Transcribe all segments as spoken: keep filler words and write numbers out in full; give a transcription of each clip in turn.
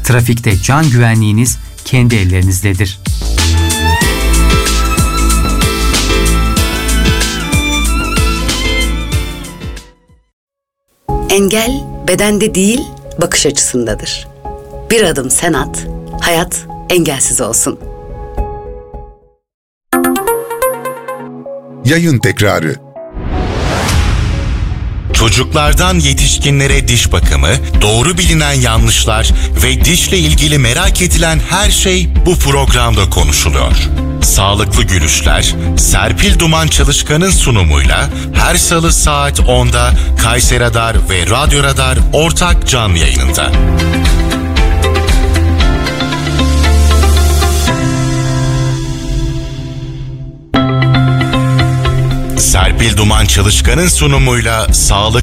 Trafikte can güvenliğiniz kendi ellerinizdedir. Engel bedende değil, bakış açısındadır. Bir adım sen at, hayat engelsiz olsun. Yayın tekrarı. Çocuklardan yetişkinlere diş bakımı, doğru bilinen yanlışlar ve dişle ilgili merak edilen her şey bu programda konuşuluyor. Sağlıklı Gülüşler, Serpil Duman Çalışkan'ın sunumuyla her salı saat onda Kayseri Radar ve Radyo Radar ortak canlı yayınında. Serpil Duman Çalışkan'ın sunumuyla Sağlık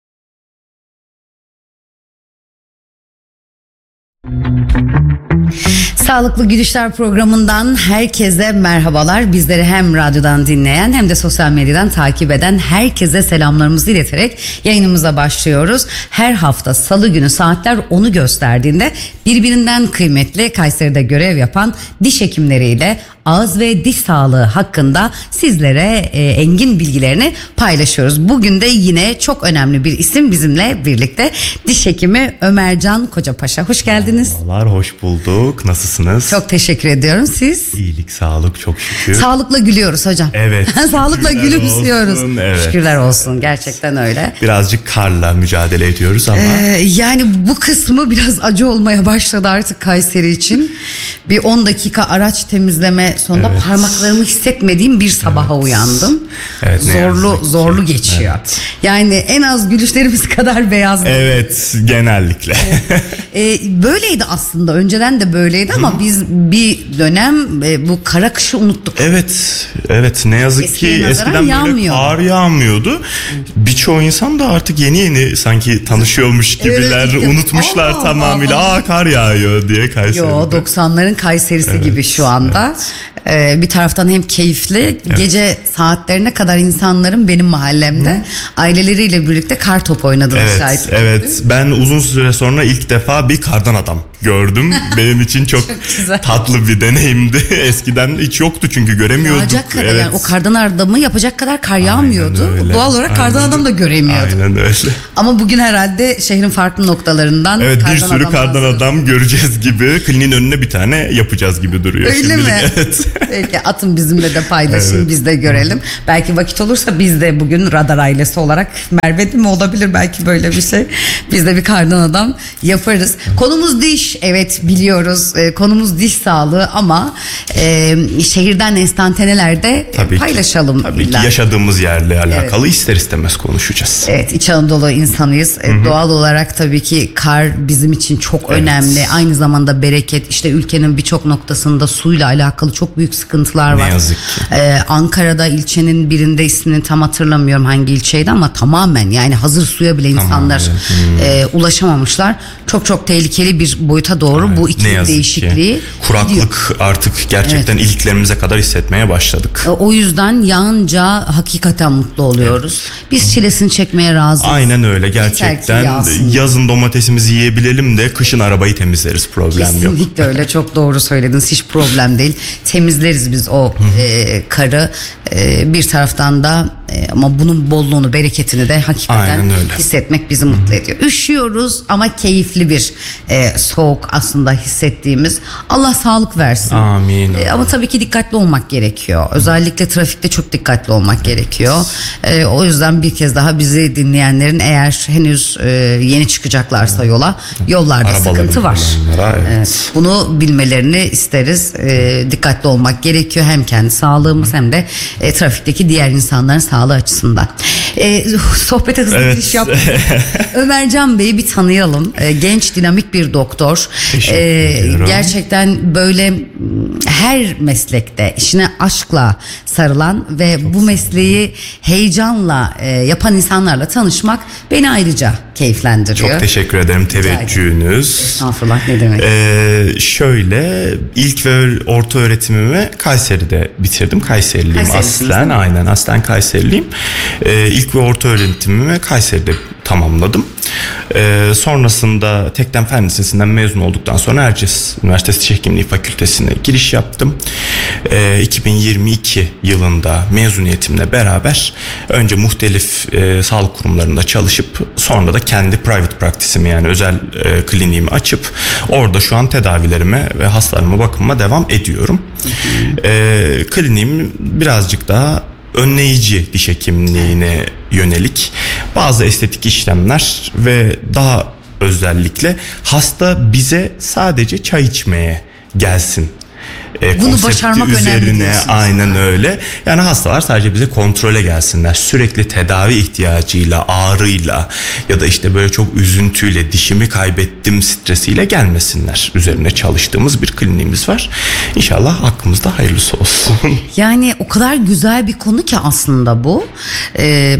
Sağlıklı Gülüşler programından herkese merhabalar. Bizleri hem radyodan dinleyen hem de sosyal medyadan takip eden herkese selamlarımızı ileterek yayınımıza başlıyoruz. Her hafta salı günü saatler onu gösterdiğinde birbirinden kıymetli Kayseri'de görev yapan diş hekimleriyle ağız ve diş sağlığı hakkında sizlere e, engin bilgilerini paylaşıyoruz. Bugün de yine çok önemli bir isim bizimle birlikte. Diş hekimi Ömercan Kocapaşa. Hoş geldiniz. Merhabalar, hoş bulduk. Nasılsınız? Çok teşekkür ediyorum. Siz? İyilik, sağlık, çok şükür. Sağlıkla gülüyoruz hocam. Evet. Sağlıkla gülümsüyoruz. Olsun, evet. Şükürler olsun. Gerçekten öyle. Birazcık karla mücadele ediyoruz ama. Ee, yani bu kısmı biraz acı olmaya başladı artık Kayseri için. Bir on dakika araç temizleme sonunda evet. parmaklarımı hissetmediğim bir sabaha evet. uyandım. Evet, zorlu zorlu geçiyor. Evet. Yani en az gülüşlerimiz kadar beyaz. Evet, genellikle. ee, böyleydi aslında. Önceden de böyleydi ama Hı. biz bir dönem e, bu kara kışı unuttuk. Evet. Evet, ne yazık Eskiye ki eskiden böyle kar yağmıyordu. Birçoğu insan da artık yeni yeni sanki tanışıyormuş gibiler. Evet, unutmuşlar Allah tamamıyla. Allah. Aa, kar yağıyor diye Kayseri'de. Yo, doksanların Kayserisi evet. gibi şu anda. Evet. Ee, bir taraftan hem keyifli, evet. gece saatlerine kadar insanların benim mahallemde Hı. aileleriyle birlikte kar top oynadığını evet, şahit oldum. Evet, ben uzun süre sonra ilk defa bir kardan adam gördüm. Benim için çok, çok tatlı bir deneyimdi. Eskiden hiç yoktu çünkü göremiyorduk. Yağacak kadar evet. yani o kardan adamı yapacak kadar kar yağmıyordu. Doğal olarak Aynen. kardan adam da göremiyorduk. Aynen öyle. Ama bugün herhalde şehrin farklı noktalarından evet, bir sürü kardan hazır. adam göreceğiz gibi. Kliniğin önüne bir tane yapacağız gibi duruyor. Öyle şimdilik. mi? Evet. Peki atın bizimle de paylaşın evet. biz de görelim. Belki vakit olursa biz de bugün Radar ailesi olarak Merve mi olabilir belki böyle bir şey. Biz de bir kardan adam yaparız. Konumuz diş. Evet biliyoruz e, konumuz diş sağlığı ama e, şehirden enstantanelerde tabii paylaşalım. Ki, tabii illa. ki yaşadığımız yerle alakalı evet. ister istemez konuşacağız. Evet, İç Anadolu insanıyız. E, doğal olarak tabii ki kar bizim için çok evet. önemli. Aynı zamanda bereket. İşte ülkenin birçok noktasında suyla alakalı çok büyük sıkıntılar var. Ne yazık ki. E, Ankara'da ilçenin birinde ismini tam hatırlamıyorum hangi ilçeydi ama tamamen yani hazır suya bile insanlar tamam, evet. hmm. e, ulaşamamışlar. Çok çok tehlikeli bir boyuta doğru evet, bu iklim değişikliği. Ki. Kuraklık gidiyor. Artık gerçekten evet. iliklerimize kadar hissetmeye başladık. O yüzden yağınca hakikaten mutlu oluyoruz. Biz çilesini çekmeye razıyız. Aynen öyle gerçekten. Yazın domatesimizi yiyebilelim de kışın arabayı temizleriz, problem Kesinlikle yok. Kesinlikle öyle, çok doğru söylediniz, hiç problem değil. Temizleriz biz o e, karı. E, bir taraftan da e, ama bunun bolluğunu, bereketini de hakikaten hissetmek bizi Hı-hı. mutlu ediyor. Üşüyoruz ama keyifli bir e, soğuk aslında hissettiğimiz. Allah sağlık versin. Amin. E, ama tabii ki dikkatli olmak gerekiyor. Özellikle trafikte çok dikkatli olmak evet. gerekiyor. E, o yüzden bir kez daha bizi dinleyenlerin eğer henüz e, yeni çıkacaklarsa yola, yollarda Arabaların sıkıntı var. Evet. E, bunu bilmelerini isteriz. E, dikkatli olmak gerekiyor hem kendi sağlığımız hem de e, trafikteki diğer insanların sağlığı açısından. E, sohbete hızlı evet. giriş yaptık. Ömercan Bey'i bir tanıyalım. E, genç, dinamik bir doktor. E, gerçekten böyle her meslekte işine aşkla sarılan ve Çok bu mesleği heyecanla e, yapan insanlarla tanışmak beni ayrıca keyiflendiriyor. Çok teşekkür ederim teveccühünüz. Estağfurullah, ne demek. Ee, şöyle ilk ve orta öğretimimi Kayseri'de bitirdim. Kayseriliyim aslen. Aynen aslen Kayseriliyim. Ee, ilk ve orta öğretimimi Kayseri'de tamamladım. Ee, sonrasında Tekden Fen Lisesi'nden mezun olduktan sonra Erciyes Üniversitesi Diş Hekimliği Fakültesine giriş yaptım. Ee, iki bin yirmi iki yılında mezuniyetimle beraber önce muhtelif e, sağlık kurumlarında çalışıp sonra da kendi private practice'imi yani özel e, kliniğimi açıp orada şu an tedavilerime ve hastalarıma bakımıma devam ediyorum. Ee, kliniğim birazcık daha önleyici diş hekimliğine yönelik bazı estetik işlemler ve daha özellikle hasta bize sadece çay içmeye gelsin. E, Bunu başarmak önemli üzerine aynen öyle. Yani hastalar sadece bize kontrole gelsinler. Sürekli tedavi ihtiyacıyla, ağrıyla ya da işte böyle çok üzüntüyle, dişimi kaybettim stresiyle gelmesinler. Üzerine çalıştığımız bir kliniğimiz var. İnşallah hakkımızda hayırlısı olsun. Yani o kadar güzel bir konu ki aslında bu. Ee,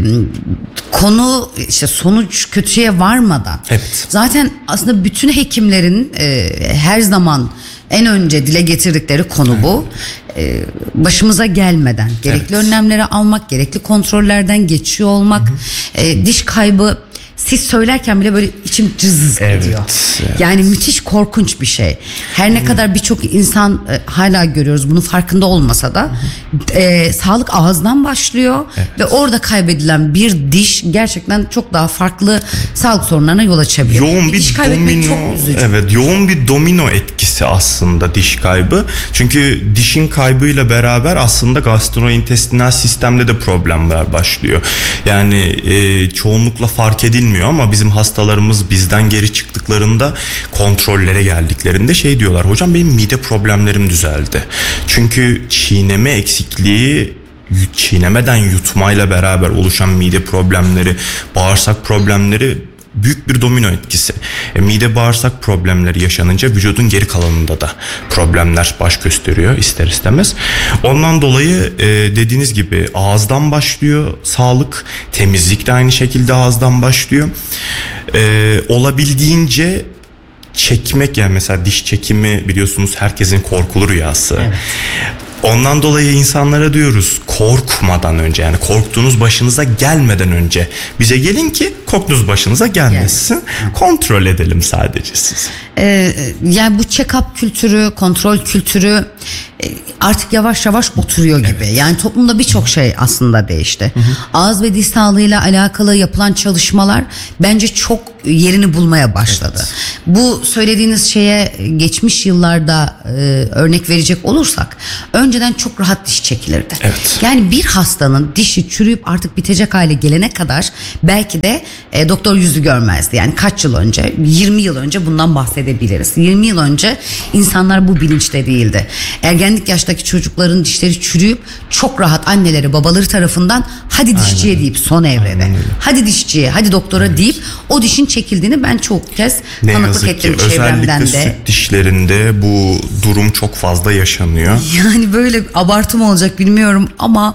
konu işte sonuç kötüye varmadan. Evet. Zaten aslında bütün hekimlerin e, her zaman en önce dile getirdikleri konu bu. Ee, başımıza gelmeden gerekli evet. önlemleri almak, gerekli kontrollerden geçiyor olmak, e, diş kaybı siz söylerken bile böyle içim cız evet, ediyor. Evet. Yani müthiş korkunç bir şey. Her ne hmm. kadar birçok insan e, hala görüyoruz bunun farkında olmasa da e, sağlık ağızdan başlıyor evet. ve orada kaybedilen bir diş gerçekten çok daha farklı sağlık sorunlarına yol açabiliyor. Yoğun bir diş domino, çok üzücü. Evet, yoğun bir domino etkisi aslında diş kaybı. Çünkü dişin kaybıyla beraber aslında gastrointestinal sistemde de problemler başlıyor. Yani e, çoğunlukla fark edilmiyor ama bizim hastalarımız bizden geri çıktıklarında kontrollere geldiklerinde şey diyorlar, hocam benim mide problemlerim düzeldi. Çünkü çiğneme eksikliği, çiğnemeden yutmayla beraber oluşan mide problemleri, bağırsak problemleri büyük bir domino etkisi. E, mide bağırsak problemleri yaşanınca vücudun geri kalanında da problemler baş gösteriyor ister istemez. Ondan dolayı e, dediğiniz gibi ağızdan başlıyor sağlık, temizlik de aynı şekilde ağızdan başlıyor. E, olabildiğince çekmek, yani mesela diş çekimi biliyorsunuz herkesin korkulu rüyası. Evet. Ondan dolayı insanlara diyoruz korkmadan önce, yani korktuğunuz başınıza gelmeden önce bize gelin ki korktuğunuz başınıza gelmesin. Yani. Kontrol edelim sadece sizi. Ee, yani bu check-up kültürü, kontrol kültürü artık yavaş yavaş oturuyor gibi. Evet. Yani toplumda birçok şey aslında değişti. Hı hı. Ağız ve diş sağlığıyla alakalı yapılan çalışmalar bence çok yerini bulmaya başladı. Evet. Bu söylediğiniz şeye geçmiş yıllarda e, örnek verecek olursak önceden çok rahat diş çekilirdi. Evet. Yani bir hastanın dişi çürüyüp artık bitecek hale gelene kadar belki de e, doktor yüzü görmezdi. Yani kaç yıl önce, yirmi yıl önce bundan bahsedebiliriz. yirmi yıl önce insanlar bu bilinçte değildi. Ergenlik yaştaki çocukların dişleri çürüyüp çok rahat anneleri babaları tarafından hadi dişçiye Aynen. deyip son evrede Aynen. hadi dişçiye hadi doktora evet. deyip o dişin çekildiğini ben çok kez ne tanıklık ettim çevremden de. Özellikle süt dişlerinde bu durum çok fazla yaşanıyor. Yani böyle abartı mı olacak bilmiyorum ama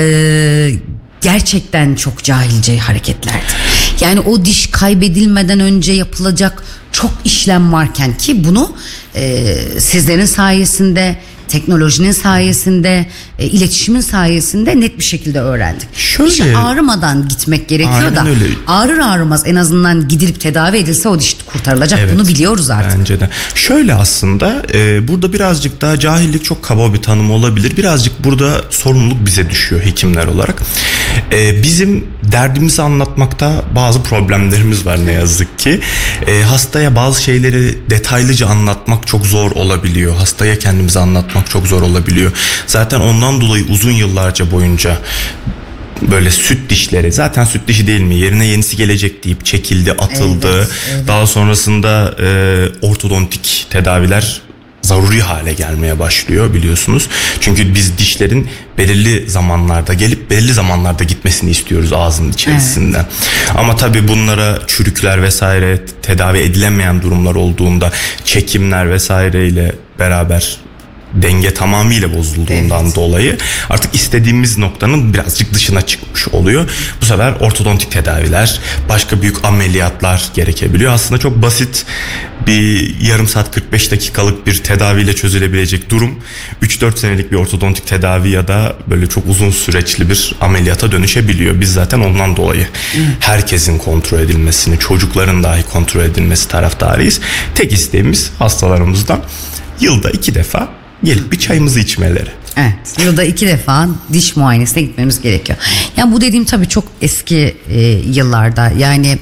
e, gerçekten çok cahilce hareketlerdi. Yani o diş kaybedilmeden önce yapılacak çok işlem varken ki bunu e, sizlerin sayesinde, teknolojinin sayesinde, e, iletişimin sayesinde net bir şekilde öğrendik. Şöyle, diş ağrımadan gitmek gerekiyor da öyle. Ağrır ağrımaz en azından gidilip tedavi edilse o diş kurtarılacak. Evet, bunu biliyoruz artık. Bence de. Şöyle aslında e, burada birazcık daha cahillik çok kaba bir tanım olabilir. Birazcık burada sorumluluk bize düşüyor hekimler olarak. E, bizim derdimizi anlatmakta bazı problemlerimiz var ne yazık ki. E, hastaya bazı şeyleri detaylıca anlatmak çok zor olabiliyor. Hastaya kendimizi anlatmak çok zor olabiliyor. Zaten ondan dolayı uzun yıllarca boyunca böyle süt dişleri, zaten süt dişi değil mi, yerine yenisi gelecek deyip çekildi, atıldı. Evet, evet. Daha sonrasında e, ortodontik tedaviler zaruri hale gelmeye başlıyor biliyorsunuz. Çünkü biz dişlerin belirli zamanlarda gelip belirli zamanlarda gitmesini istiyoruz ağzın içerisinden. Evet. Ama tabii bunlara çürükler vesaire, tedavi edilemeyen durumlar olduğunda çekimler vesaireyle beraber denge tamamıyla bozulduğundan evet. dolayı artık istediğimiz noktanın birazcık dışına çıkmış oluyor. Bu sefer ortodontik tedaviler, başka büyük ameliyatlar gerekebiliyor. Aslında çok basit bir yarım saat kırk beş dakikalık bir tedaviyle çözülebilecek durum üç dört senelik bir ortodontik tedavi ya da böyle çok uzun süreçli bir ameliyata dönüşebiliyor. Biz zaten ondan dolayı hmm. herkesin kontrol edilmesini, çocukların dahi kontrol edilmesi taraftarıyız. Tek isteğimiz hastalarımızdan yılda iki defa gelip bir çayımızı içmeleri. Evet, yılda iki defa diş muayenesine gitmemiz gerekiyor. Yani bu dediğim tabii çok eski e, yıllarda, yani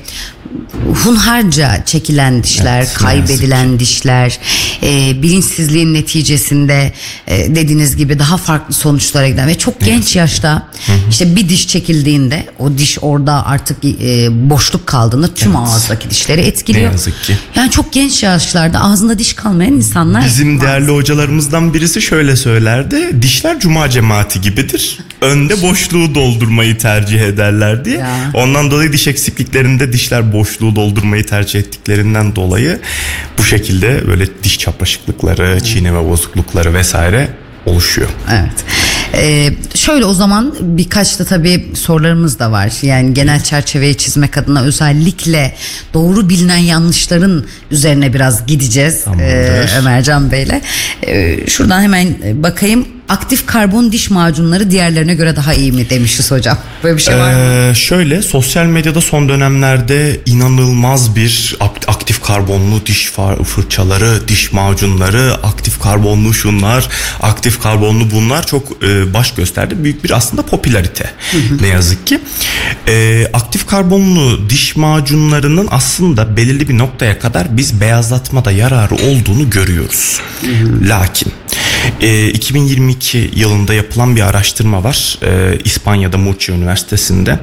hunharca çekilen dişler, evet, kaybedilen dişler, e, bilinçsizliğin neticesinde e, dediğiniz gibi daha farklı sonuçlara giden ve çok genç yaşta hı hı. işte bir diş çekildiğinde o diş orada artık e, boşluk kaldığında tüm evet. ağızdaki dişleri etkiliyor. Ne yazık ki. Yani çok genç yaşlarda ağzında diş kalmayan insanlar. Bizim değerli hocalarımızdan birisi şöyle söylerdi: dişler cuma cemaati gibidir. Önde boşluğu doldurmayı tercih ederler diye. Ya. Ondan dolayı diş eksikliklerinde dişler boşluğu doldurmayı tercih ettiklerinden dolayı bu şekilde böyle diş çapraşıklıkları, hmm. çiğneme bozuklukları vesaire oluşuyor. Evet. Ee, şöyle o zaman birkaç da tabii sorularımız da var. Yani genel çerçeveyi çizmek adına özellikle doğru bilinen yanlışların üzerine biraz gideceğiz ee, Ömercan Bey'le. Ee, şuradan hemen bakayım. Aktif karbon diş macunları diğerlerine göre daha iyi mi demişiz hocam? Böyle bir şey var mı? Ee, şöyle sosyal medyada son dönemlerde inanılmaz bir aktif karbonlu diş fırçaları, diş macunları, aktif karbonlu şunlar, aktif karbonlu bunlar çok e, baş gösterdi. Büyük bir aslında popülarite hı hı. ne yazık ki. E, aktif karbonlu diş macunlarının aslında belirli bir noktaya kadar biz beyazlatmada yararı olduğunu görüyoruz. Hı hı. Lakin E, iki bin yirmi iki yılında yapılan bir araştırma var e, İspanya'da Murcia Üniversitesi'nde.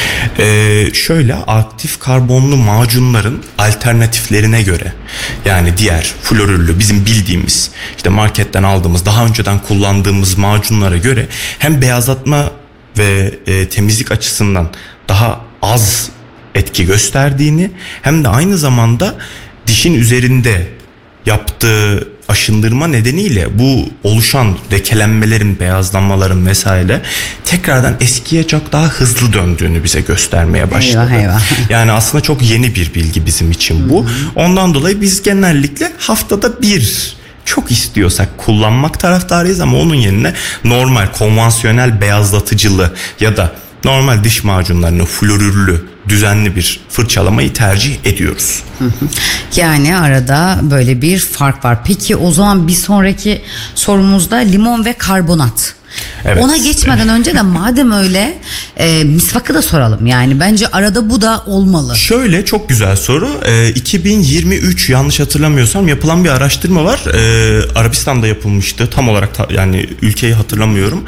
E, şöyle aktif karbonlu macunların alternatiflerine göre, yani diğer florürlü bizim bildiğimiz işte marketten aldığımız daha önceden kullandığımız macunlara göre hem beyazlatma ve e, temizlik açısından daha az etki gösterdiğini hem de aynı zamanda dişin üzerinde yaptığı aşındırma nedeniyle bu oluşan lekelenmelerin, beyazlanmaların vesaire tekrardan eskiye çok daha hızlı döndüğünü bize göstermeye başladı. Eyvah, eyvah. Yani aslında çok yeni bir bilgi bizim için bu. Ondan dolayı biz genellikle haftada bir, çok istiyorsak kullanmak taraftarıyız ama onun yerine normal konvansiyonel beyazlatıcılı ya da normal diş macunlarını florürlü düzenli bir fırçalamayı tercih ediyoruz. Yani arada böyle bir fark var. Peki o zaman bir sonraki sorumuzda limon ve karbonat. Evet. Ona geçmeden önce de madem öyle e, misvakı da soralım. Yani bence arada bu da olmalı. Şöyle çok güzel soru. E, iki bin yirmi üç yanlış hatırlamıyorsam yapılan bir araştırma var. E, Arabistan'da yapılmıştı. Tam olarak ta, yani ülkeyi hatırlamıyorum.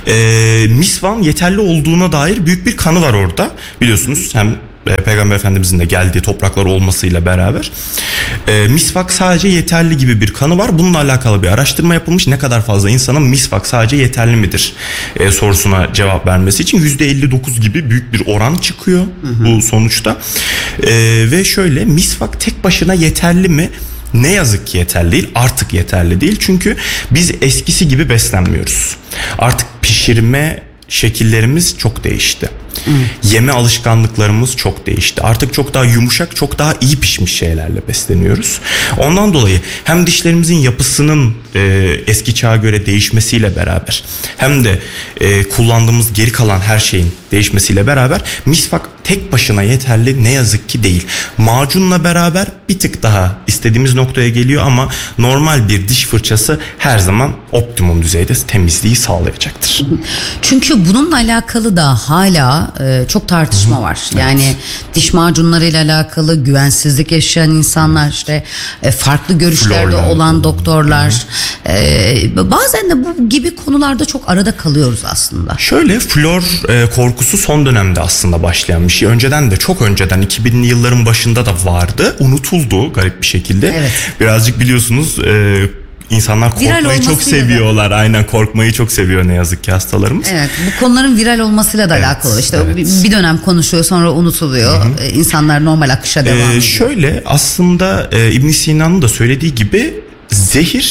E, misvan yeterli olduğuna dair büyük bir kanı var orada. Biliyorsunuz hem Peygamber Efendimizin de geldiği topraklar olmasıyla beraber e, misvak sadece yeterli gibi bir kanı var. Bununla alakalı bir araştırma yapılmış. Ne kadar fazla insanın misvak sadece yeterli midir e, sorusuna cevap vermesi için yüzde elli dokuz gibi büyük bir oran çıkıyor hı hı. bu sonuçta. E, ve şöyle, misvak tek başına yeterli mi? Ne yazık ki yeterli değil. Artık yeterli değil. Çünkü biz eskisi gibi beslenmiyoruz. Artık pişirme şekillerimiz çok değişti. Hmm. Yeme alışkanlıklarımız çok değişti. Artık çok daha yumuşak, çok daha iyi pişmiş şeylerle besleniyoruz. Ondan dolayı hem dişlerimizin yapısının e, eski çağa göre değişmesiyle beraber hem de e, kullandığımız geri kalan her şeyin değişmesiyle beraber misvak tek başına yeterli ne yazık ki değil. Macunla beraber bir tık daha istediğimiz noktaya geliyor ama normal bir diş fırçası her zaman optimum düzeyde temizliği sağlayacaktır. Çünkü bununla alakalı da hala e, çok tartışma var. Yani evet. diş macunlarıyla alakalı güvensizlik yaşayan insanlar, işte e, farklı görüşlerde Florlar. olan doktorlar. E, bazen de bu gibi konularda çok arada kalıyoruz aslında. Şöyle, flor e, korkusu son dönemde aslında başlayan bir şey. Önceden de, çok önceden iki binli yılların başında da vardı. Unutuldu garip bir şekilde. Evet. Birazcık biliyorsunuz e, İnsanlar korkmayı çok seviyorlar. Da. Aynen, korkmayı çok seviyor ne yazık ki hastalarımız. Evet, bu konuların viral olmasıyla da evet, alakalı. İşte evet. bir dönem konuşuyor, sonra unutuluyor. Hı hı. İnsanlar normal akışa devam ee, ediyor. Şöyle aslında e, İbn Sina'nın da söylediği gibi zehir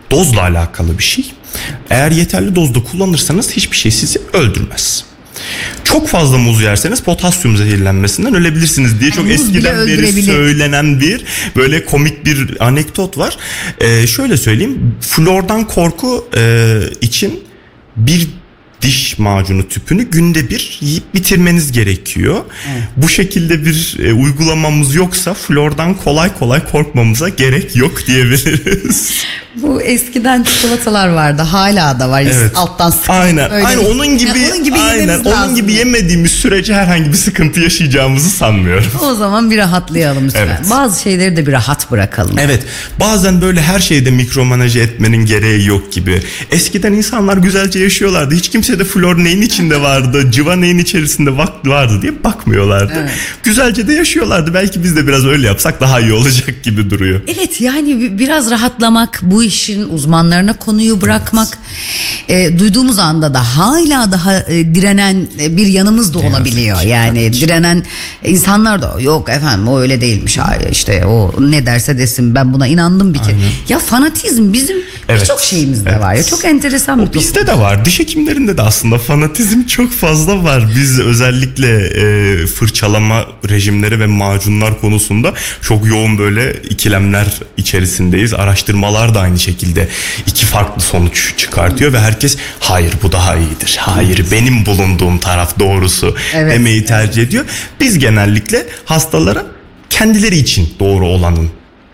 dozla alakalı bir şey. Eğer yeterli dozda kullanırsanız hiçbir şey sizi öldürmez. Çok fazla muz yerseniz potasyum zehirlenmesinden ölebilirsiniz diye çok yani eskiden beri söylenen bir böyle komik bir anekdot var. Ee, şöyle söyleyeyim, flordan korku e, için bir diş macunu tüpünü günde bir yiyip bitirmeniz gerekiyor. Evet. Bu şekilde bir e, uygulamamız yoksa flordan kolay kolay korkmamıza gerek yok diyebiliriz. Bu eskiden çikolatalar vardı, hala da var. Evet. Alttan sıkıntı. Aynen. Öyle. Aynen onun gibi. Yani onun gibi aynen. Onun gibi yemediğimiz sürece herhangi bir sıkıntı yaşayacağımızı sanmıyorum. O zaman bir rahatlayalım lütfen. Evet. Bazı şeyleri de bir rahat bırakalım. Evet. Bazen böyle her şeyde mikromanaje etmenin gereği yok gibi. Eskiden insanlar güzelce yaşıyorlardı. Hiç kimse de flor neyin içinde vardı, cıva neyin içerisinde vardı diye bakmıyorlardı. Evet. Güzelce de yaşıyorlardı. Belki biz de biraz öyle yapsak daha iyi olacak gibi duruyor. Evet, yani biraz rahatlamak, bu işin uzmanlarına konuyu bırakmak, evet. e, duyduğumuz anda da hala daha e, direnen bir yanımız da olabiliyor. Evet. Yani evet. direnen insanlar da yok efendim o öyle değilmiş, hayır işte o ne derse desin ben buna inandım bir kere. Ya fanatizm bizim evet. birçok şeyimizde evet. var ya, çok enteresan bir toplum. Bizde de var, diş hekimlerinde de aslında fanatizm çok fazla var. Biz özellikle e, fırçalama rejimleri ve macunlar konusunda çok yoğun böyle ikilemler içerisindeyiz. Araştırmalar da aynı şekilde iki farklı sonuç çıkartıyor ve herkes hayır bu daha iyidir, hayır benim bulunduğum taraf doğrusu evet, demeyi tercih evet. ediyor. Biz genellikle hastalara kendileri için doğru olanın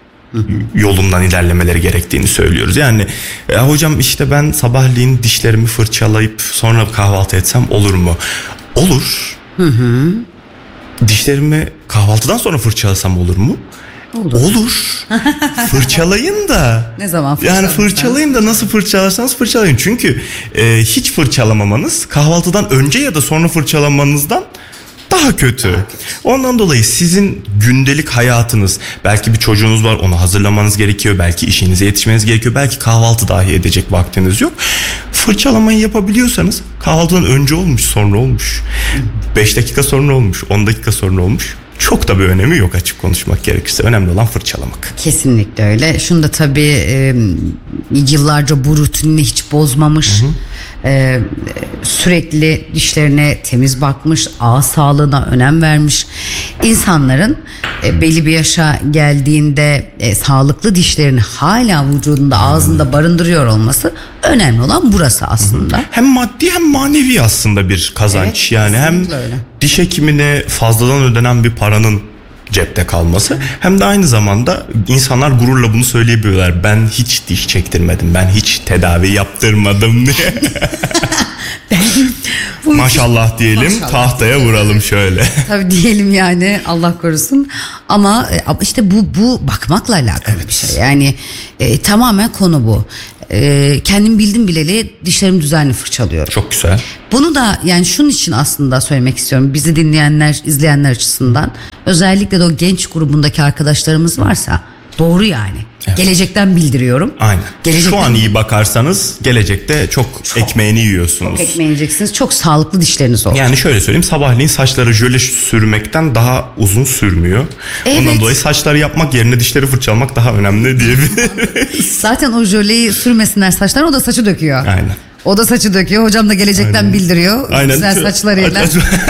yolundan ilerlemeleri gerektiğini söylüyoruz. Yani e, hocam işte ben sabahleyin dişlerimi fırçalayıp sonra kahvaltı etsem olur mu? Olur. Hı hı. Dişlerimi kahvaltıdan sonra fırçalasam olur mu? Olur. Olur. Fırçalayın da. Ne zaman fırçalayın? Yani fırçalayın da nasıl fırçalarsanız fırçalayın. Çünkü e, hiç fırçalamamanız kahvaltıdan önce ya da sonra fırçalamanızdan daha kötü. Ondan dolayı sizin gündelik hayatınız, belki bir çocuğunuz var, onu hazırlamanız gerekiyor, belki işinize yetişmeniz gerekiyor, belki kahvaltı dahi edecek vaktiniz yok. Fırçalamayı yapabiliyorsanız kahvaltıdan önce olmuş, sonra olmuş, beş dakika sonra olmuş, on dakika sonra olmuş. Çok da bir önemi yok açık konuşmak gerekirse. Önemli olan fırçalamak. Kesinlikle öyle. Şunu da tabii e, yıllarca bu rutinini hiç bozmamış. Hı hı. E, sürekli dişlerine temiz bakmış, ağız sağlığına önem vermiş insanların e, belli bir yaşa geldiğinde e, sağlıklı dişlerini hala vücudunda, ağzında barındırıyor olması önemli olan burası aslında. Hı hı. Hem maddi hem manevi aslında bir kazanç. Evet, yani hem öyle. Diş hekimine fazladan ödenen bir paranın cepte kalması, hem de aynı zamanda insanlar gururla bunu söyleyebiliyorlar. Ben hiç diş çektirmedim, ben hiç tedavi yaptırmadım diye. Maşallah diyelim, maşallah tahtaya diyelim. Vuralım şöyle. Tabii diyelim yani, Allah korusun. Ama işte bu bu bakmakla alakalı evet. bir şey. Yani e, tamamen konu bu. E, kendim bildim bileli dişlerimi düzenli fırçalıyorum. Çok güzel. Bunu da yani şunun için aslında söylemek istiyorum. Bizi dinleyenler, izleyenler açısından, özellikle de o genç grubundaki arkadaşlarımız varsa doğru yani. Evet. Gelecekten bildiriyorum. Aynen. Gelecekten... Şu an iyi bakarsanız gelecekte çok, çok ekmeğini yiyorsunuz. Çok ekmeğini yiyeceksiniz. Çok sağlıklı dişleriniz olacak. Yani şöyle söyleyeyim, sabahleyin saçları jöle sürmekten daha uzun sürmüyor. Evet. Ondan dolayı saçları yapmak yerine dişleri fırçalamak daha önemli diyebiliriz. Zaten o jöleyi sürmesinler saçlar, o da saçı döküyor. Aynen. O da saçı döküyor. Hocam da gelecekten Aynen. bildiriyor. Aynen. Güzel saçlarıyla.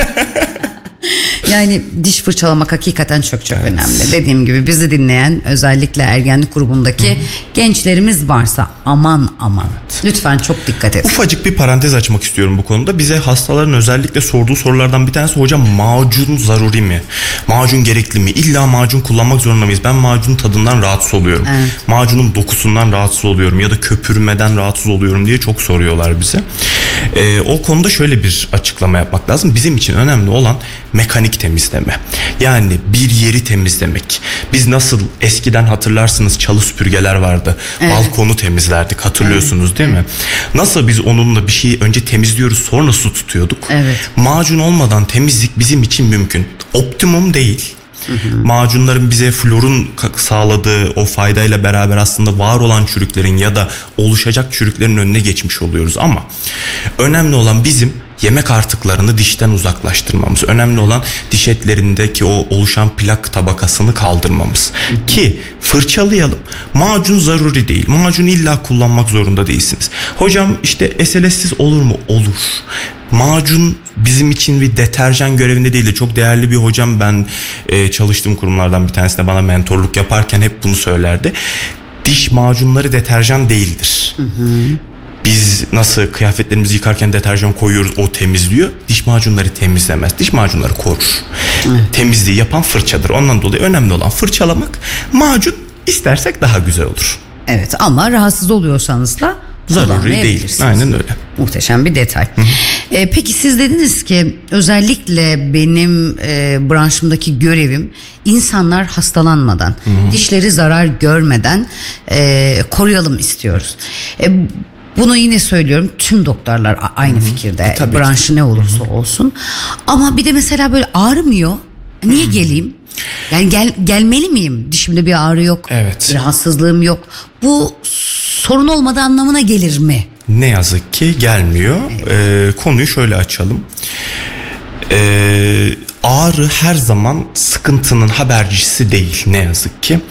Yani diş fırçalamak hakikaten çok çok evet. önemli. Dediğim gibi bizi dinleyen özellikle ergenlik grubundaki Hı-hı. gençlerimiz varsa aman aman evet. lütfen çok dikkat edin. Ufacık bir parantez açmak istiyorum bu konuda. Bize hastaların özellikle sorduğu sorulardan bir tanesi, hocam macun zaruri mi? Macun gerekli mi? İlla macun kullanmak zorunda mıyız? Ben macunun tadından rahatsız oluyorum. Evet. Macunun dokusundan rahatsız oluyorum ya da köpürmeden rahatsız oluyorum diye çok soruyorlar bize. Ee, o konuda şöyle bir açıklama yapmak lazım. Bizim için önemli olan mekanik temizleme. Yani bir yeri temizlemek. Biz nasıl eskiden hatırlarsınız çalı süpürgeler vardı. Evet. Balkonu temizlerdik, hatırlıyorsunuz evet. değil mi? Nasıl biz onunla bir şeyi önce temizliyoruz sonra su tutuyorduk. Evet. Macun olmadan temizlik bizim için mümkün. Optimum değil. Hı hı. Macunların bize florun sağladığı o faydayla beraber aslında var olan çürüklerin ya da oluşacak çürüklerin önüne geçmiş oluyoruz, ama önemli olan bizim yemek artıklarını dişten uzaklaştırmamız. Önemli olan diş etlerindeki o oluşan plak tabakasını kaldırmamız. Hı hı. Ki Fırçalayalım. Macun zaruri değil. Macun illa kullanmak zorunda değilsiniz. Hocam işte S L S'siz olur mu? Olur. Macun bizim için bir deterjan görevinde değil de çok değerli bir hocam, ben e, çalıştığım kurumlardan bir tanesinde bana mentorluk yaparken hep bunu söylerdi. Diş macunları deterjan değildir. Hı hı. Biz nasıl kıyafetlerimizi yıkarken deterjan koyuyoruz, o temizliyor. Diş macunları temizlemez. Diş macunları korur. Evet. Temizliği yapan fırçadır. Ondan dolayı önemli olan fırçalamak. Macun istersek daha güzel olur. Evet, ama rahatsız oluyorsanız da zaruri değil. Aynen öyle. Muhteşem bir detay. Ee, peki siz dediniz ki özellikle benim e, branşımdaki görevim insanlar hastalanmadan, Hı-hı. dişleri zarar görmeden e, koruyalım istiyoruz. E, Bunu yine söylüyorum, tüm doktorlar aynı Hı-hı. fikirde, e, branşı ki. Ne olursa Hı-hı. olsun. Ama bir de mesela böyle ağrımıyor, niye Hı-hı. geleyim? Yani gel, gelmeli miyim? Dişimde bir ağrı yok, evet. bir rahatsızlığım yok. Bu sorun olmadığı anlamına gelir mi? Ne yazık ki gelmiyor. Evet. Ee, konuyu şöyle açalım. Ee, ağrı her zaman sıkıntının habercisi değil, ne yazık ki.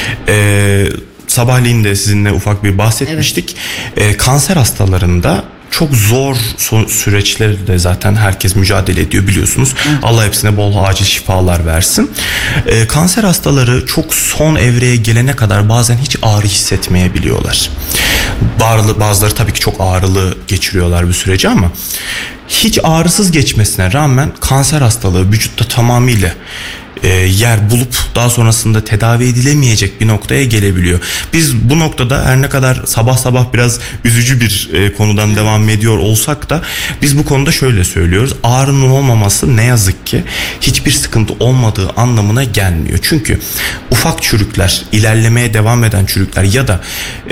Ee, sabahleyin de sizinle ufak bir bahsetmiştik. Evet. Ee, kanser hastalarında çok zor süreçleri de zaten herkes mücadele ediyor, biliyorsunuz. Hı. Allah hepsine bol acil şifalar versin. Ee, kanser hastaları çok son evreye gelene kadar bazen hiç ağrı hissetmeyebiliyorlar. Bazıları, bazıları tabii ki çok ağrılı geçiriyorlar bu süreci, ama hiç ağrısız geçmesine rağmen kanser hastalığı vücutta tamamıyla e, yer bulup daha sonrasında tedavi edilemeyecek bir noktaya gelebiliyor. Biz bu noktada her ne kadar sabah sabah biraz üzücü bir e, konudan devam ediyor olsak da biz bu konuda şöyle söylüyoruz: ağrının olmaması ne yazık ki hiçbir sıkıntı olmadığı anlamına gelmiyor. Çünkü ufak çürükler, ilerlemeye devam eden çürükler ya da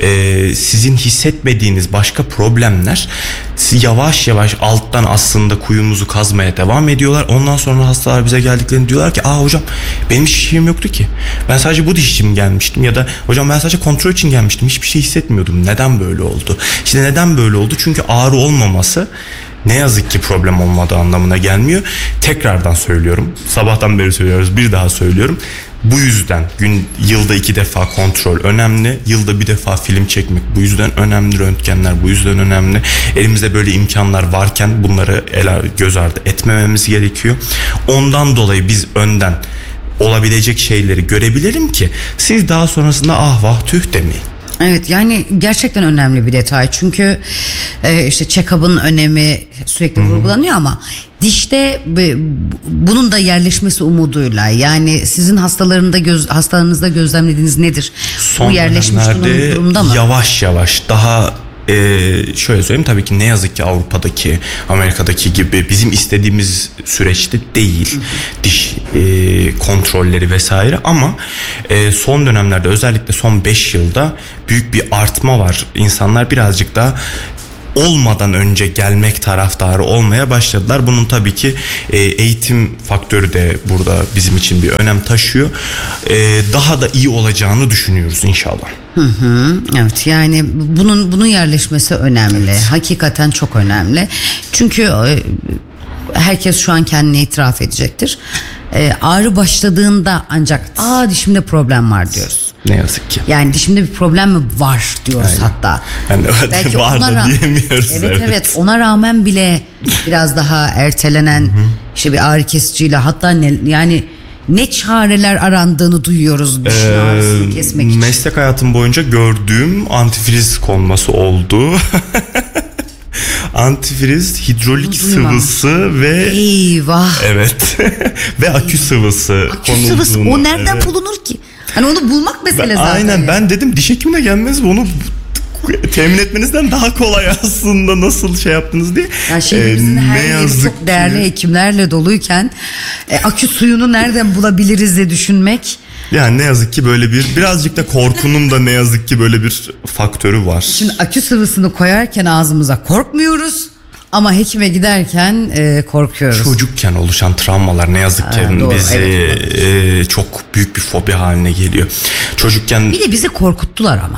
e, sizin hissetmediğiniz başka problemler yavaş yavaş alttan aslında kuyumuzu kazmaya devam ediyorlar. Ondan sonra hastalar bize geldiklerinde diyorlar ki aa hocam benim hiç şeyim yoktu ki. Ben sadece bu diş için gelmiştim, ya da hocam ben sadece kontrol için gelmiştim. Hiçbir şey hissetmiyordum. Neden böyle oldu? İşte neden böyle oldu? Çünkü ağrı olmaması ne yazık ki problem olmadığı anlamına gelmiyor. Tekrardan söylüyorum. Sabahtan beri söylüyoruz. Bir daha söylüyorum. Bu yüzden gün yılda iki defa kontrol önemli. Yılda bir defa film çekmek bu yüzden önemli. Röntgenler bu yüzden önemli. Elimizde böyle imkanlar varken bunları ele, göz ardı etmememiz gerekiyor. Ondan dolayı biz önden olabilecek şeyleri görebilirim ki siz daha sonrasında ah vah tüh demeyin. Evet, yani gerçekten önemli bir detay. Çünkü e, işte check-up'ın önemi sürekli Hı-hı. vurgulanıyor, ama dişte bunun da yerleşmesi umuduyla, yani sizin hastalarında göz, hastalarınızda gözlemlediğiniz nedir? Son bu yerleşmiş durumda mı? Yavaş yavaş daha Ee, şöyle söyleyeyim, tabii ki ne yazık ki Avrupa'daki, Amerika'daki gibi bizim istediğimiz süreçte değil Hı-hı. diş e, kontrolleri vesaire, ama e, son dönemlerde özellikle son beş yılda büyük bir artma var. İnsanlar birazcık daha olmadan önce gelmek taraftarı olmaya başladılar. Bunun tabii ki e, eğitim faktörü de burada bizim için bir önem taşıyor. E, daha da iyi olacağını düşünüyoruz inşallah. Hı hı, evet, yani bunun bunun yerleşmesi önemli. Evet. Hakikaten çok önemli. Çünkü e, herkes şu an kendini itiraf edecektir. E, ağrı başladığında ancak aa dişimde problem var diyoruz. Ne yazık ki. Yani dişimde bir problem mi var diyoruz. Aynen. Hatta. Yani belki var da ra- diyemiyoruz. Evet, evet evet ona rağmen bile biraz daha ertelenen Hı-hı. işte bir ağrı kesiciyle, hatta ne, yani ne çareler arandığını duyuyoruz dişin ee, ağrısını kesmek için. Meslek hayatım boyunca gördüğüm antifriz konması oldu. Antifriz, hidrolik sıvısı ve eyvah. Evet. ve akü sıvısı. Akü sıvısı o nereden evet. bulunur ki? Hani onu bulmak mesele ben, zaten. Aynen yani. Ben dedim diş hekimine gelmez mi? Onu temin etmenizden daha kolay aslında, nasıl şey yaptınız diye. Yani şehrimizin ee, her yeri çok değerli hekimlerle doluyken e, akü suyunu nereden bulabiliriz diye düşünmek. Yani ne yazık ki böyle bir birazcık da korkunun da ne yazık ki böyle bir faktörü var. Şimdi akü sıvısını koyarken ağzımıza korkmuyoruz. Ama hekime giderken e, korkuyoruz. Çocukken oluşan travmalar ne yazık ki ha, doğru, bizi evet, e, çok büyük bir fobi haline geliyor. Çocukken bir de bizi korkuttular ama.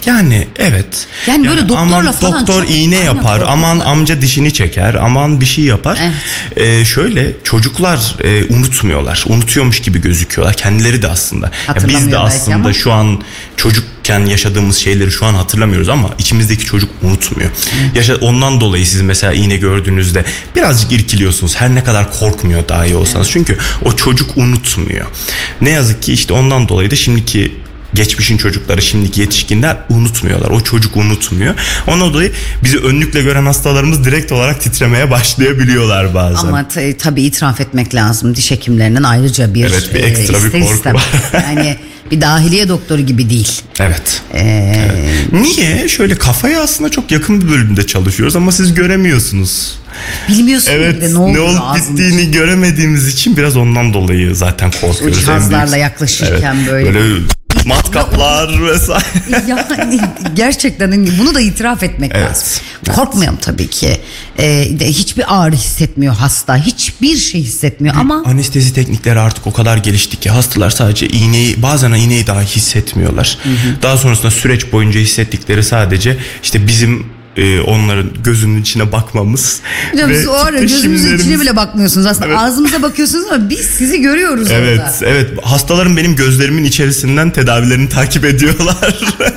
Yani evet. Yani, yani böyle doktorla aman falan doktor çok, iğne yapar, aman amca dişini çeker, aman bir şey yapar. Evet. Ee, şöyle çocuklar e, unutmuyorlar, unutuyormuş gibi gözüküyorlar. Kendileri de aslında. Ya biz de aslında şu an çocukken yaşadığımız şeyleri şu an hatırlamıyoruz ama içimizdeki çocuk unutmuyor. Hmm. Yaşa, ondan dolayı siz mesela iğne gördüğünüzde birazcık irkiliyorsunuz. Her ne kadar korkmuyor dahi olsanız. Hmm. Çünkü o çocuk unutmuyor. Ne yazık ki işte ondan dolayı da şimdiki geçmişin çocukları, şimdiki yetişkinler unutmuyorlar. O çocuk unutmuyor. Ondan dolayı bizi önlükle gören hastalarımız direkt olarak titremeye başlayabiliyorlar bazen. Ama t- tabii itiraf etmek lazım. Diş hekimlerinin ayrıca bir, evet, bir ekstra e, bir korku var. Yani bir dahiliye doktoru gibi değil. Evet. Ee... evet. Niye? Şöyle kafaya aslında çok yakın bir bölümde çalışıyoruz ama siz göremiyorsunuz. Bilmiyorsun evet, de ne, ne olup bittiğini için. Göremediğimiz için biraz ondan dolayı zaten korkuyoruz. O cihazlarla yaklaşırken evet, böyle. Böyle matkaplar vesaire. Yani gerçekten bunu da itiraf etmek evet, lazım. Evet. Korkmayalım tabii ki. Ee, hiçbir ağrı hissetmiyor hasta. Hiçbir şey hissetmiyor bir ama. Anestezi teknikleri artık o kadar gelişti ki hastalar sadece iğneyi, bazen iğneyi dahi hissetmiyorlar. Hı hı. Daha sonrasında süreç boyunca hissettikleri sadece işte bizim Ee, onların gözünün içine bakmamız. Hocam siz o ara gözünüzün içine bile bakmıyorsunuz aslında. Evet. Ağzımıza bakıyorsunuz ama biz sizi görüyoruz evet, orada. Evet. Hastalarım benim gözlerimin içerisinden tedavilerini takip ediyorlar.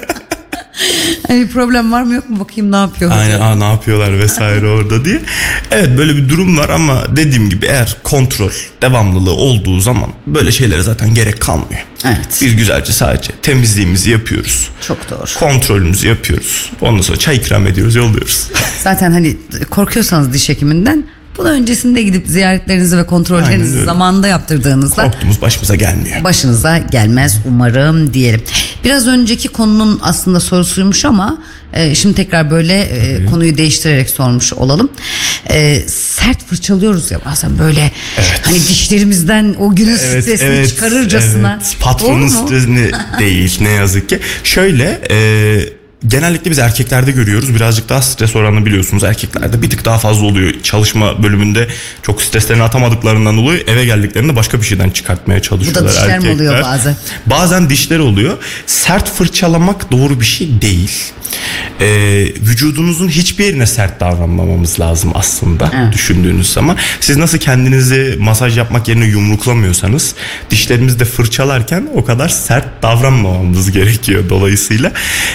Hani problem var mı yok mu bakayım ne yapıyor hocam? Aynen, aa, ne yapıyorlar vesaire orada diye. Evet, böyle bir durum var ama dediğim gibi eğer kontrol, devamlılığı olduğu zaman böyle şeylere zaten gerek kalmıyor. Evet. Biz güzelce sadece temizliğimizi yapıyoruz. Çok doğru. Kontrolümüzü yapıyoruz. Ondan sonra çay ikram ediyoruz, yolluyoruz. Zaten hani korkuyorsanız diş hekiminden bunu öncesinde gidip ziyaretlerinizi ve kontrollerinizi zamanında yaptırdığınızda korktuğumuz başımıza gelmiyor. Başınıza gelmez umarım diyelim. Biraz önceki konunun aslında sorusuymuş ama e, şimdi tekrar böyle e, konuyu değiştirerek sormuş olalım. E, sert fırçalıyoruz ya bazen böyle evet. Hani dişlerimizden o günün evet, stresini evet, çıkarırcasına. Evet. Patronun stresini değil ne yazık ki. Şöyle e, genellikle biz erkeklerde görüyoruz. Birazcık daha stres oranını biliyorsunuz. Erkeklerde bir tık daha fazla oluyor. Çalışma bölümünde çok streslerini atamadıklarından dolayı eve geldiklerinde başka bir şeyden çıkartmaya çalışıyorlar. Bu da dişler erkekler. mi oluyor bazen? Bazen dişler oluyor. Sert fırçalamak doğru bir şey değil. Ee, vücudunuzun hiçbir yerine sert davranmamamız lazım aslında evet. Düşündüğünüz zaman. Siz nasıl kendinizi masaj yapmak yerine yumruklamıyorsanız dişlerimizi de fırçalarken o kadar sert davranmamamız gerekiyor. Dolayısıyla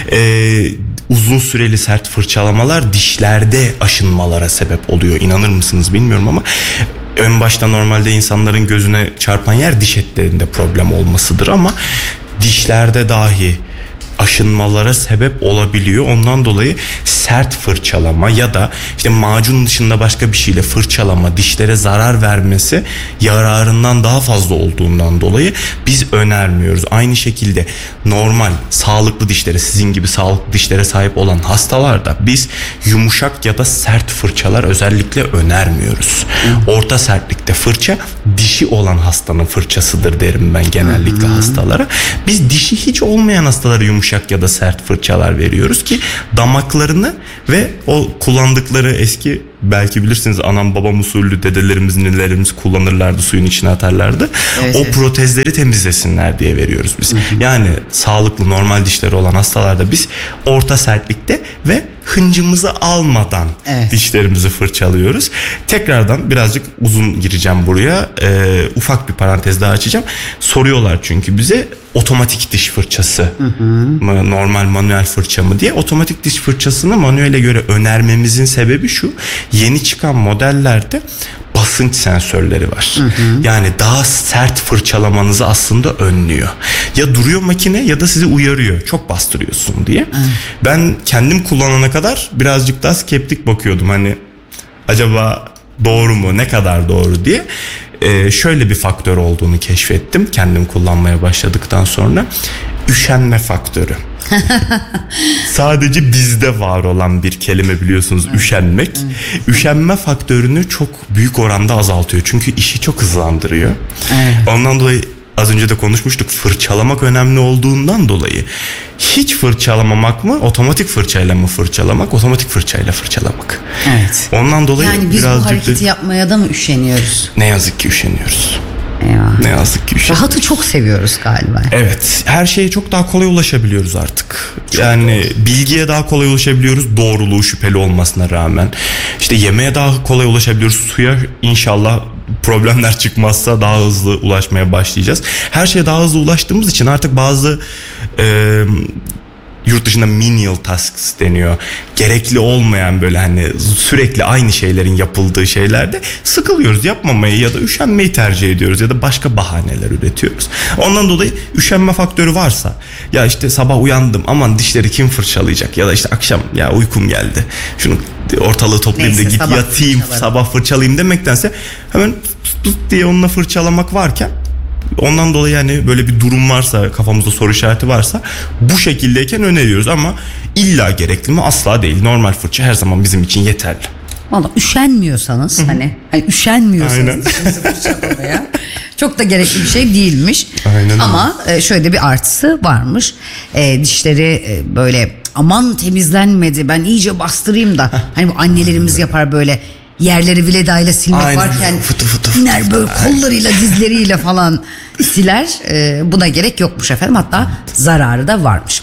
e, uzun süreli sert fırçalamalar dişlerde aşınmalara sebep oluyor. İnanır mısınız bilmiyorum ama en başta normalde insanların gözüne çarpan yer diş etlerinde problem olmasıdır ama dişlerde dahi aşınmalara sebep olabiliyor. Ondan dolayı sert fırçalama ya da işte macun dışında başka bir şeyle fırçalama dişlere zarar vermesi yararından daha fazla olduğundan dolayı biz önermiyoruz. Aynı şekilde normal sağlıklı dişlere, sizin gibi sağlıklı dişlere sahip olan hastalarda biz yumuşak ya da sert fırçalar özellikle önermiyoruz. Orta sertlikte fırça dişi olan hastanın fırçasıdır derim ben genellikle hastalara. Biz dişi hiç olmayan hastalara yumuşak ya da sert fırçalar veriyoruz ki damaklarını ve o kullandıkları eski, belki bilirsiniz, anam babam usulü dedelerimiz ninelerimiz kullanırlardı, suyun içine atarlardı. Evet, o evet. protezleri temizlesinler diye veriyoruz biz. Hı hı. Yani sağlıklı normal dişleri olan hastalarda biz orta sertlikte ve hıncımızı almadan evet. dişlerimizi fırçalıyoruz. Tekrardan birazcık uzun gireceğim buraya. Ee, ufak bir parantez daha açacağım. Soruyorlar çünkü bize otomatik diş fırçası hı hı. mı, normal manuel fırça mı diye. Otomatik diş fırçasını manuele göre önermemizin sebebi şu: yeni çıkan modellerde basınç sensörleri var. Hı hı. Yani daha sert fırçalamanızı aslında önlüyor. Ya duruyor makine ya da sizi uyarıyor. Çok bastırıyorsun diye. Hı. Ben kendim kullanana kadar birazcık daha skeptik bakıyordum. Hani acaba doğru mu? Ne kadar doğru diye. Ee, şöyle bir faktör olduğunu keşfettim kendim kullanmaya başladıktan sonra. Üşenme faktörü. Sadece bizde var olan bir kelime biliyorsunuz, evet. üşenmek. Evet. Üşenme faktörünü çok büyük oranda azaltıyor. Çünkü işi çok hızlandırıyor. Evet. Ondan dolayı az önce de konuşmuştuk, fırçalamak önemli olduğundan dolayı hiç fırçalamamak mı, otomatik fırçayla mı fırçalamak, otomatik fırçayla fırçalamak. Evet. Ondan dolayı yani biz bu hareketi de yapmaya da mı üşeniyoruz? Ne yazık ki üşeniyoruz. Eyvah. Ne yazık ki üşenmiyoruz. Rahatı çok seviyoruz galiba. Evet, her şeye çok daha kolay ulaşabiliyoruz artık. Çok yani doğru. Bilgiye daha kolay ulaşabiliyoruz, doğruluğu şüpheli olmasına rağmen. İşte yemeğe daha kolay ulaşabiliyoruz, suya inşallah problemler çıkmazsa daha hızlı ulaşmaya başlayacağız. Her şeye daha hızlı ulaştığımız için artık bazı e, yurt dışında menial tasks deniyor. Gerekli olmayan böyle hani sürekli aynı şeylerin yapıldığı şeylerde sıkılıyoruz. Yapmamayı ya da üşenmeyi tercih ediyoruz ya da başka bahaneler üretiyoruz. Ondan dolayı üşenme faktörü varsa, ya işte sabah uyandım aman dişleri kim fırçalayacak ya da işte akşam ya uykum geldi şunu ortalığı toplayayım Neyse, da git sabah yatayım fırçalarım. sabah fırçalayayım demektense hemen tut diye onunla fırçalamak varken, ondan dolayı yani böyle bir durum varsa, kafamızda soru işareti varsa bu şekildeyken öneriyoruz ama illa gerekli mi? Asla değil. Normal fırça her zaman bizim için yeterli. Valla üşenmiyorsanız Hı-hı. hani, hani üşenmiyorsanız dişinizi fırçalamaya çok da gerekli bir şey değilmiş. Aynen. Ama öyle. Şöyle bir artısı varmış. E, dişleri böyle aman temizlenmedi ben iyice bastırayım da hani bu annelerimiz yapar böyle. Yerleri viledayla silmek Aynen. varken fıtı fıtı fıtı iner böyle Aynen. kollarıyla dizleriyle falan siler. Ee, buna gerek yokmuş efendim, hatta zararı da varmış.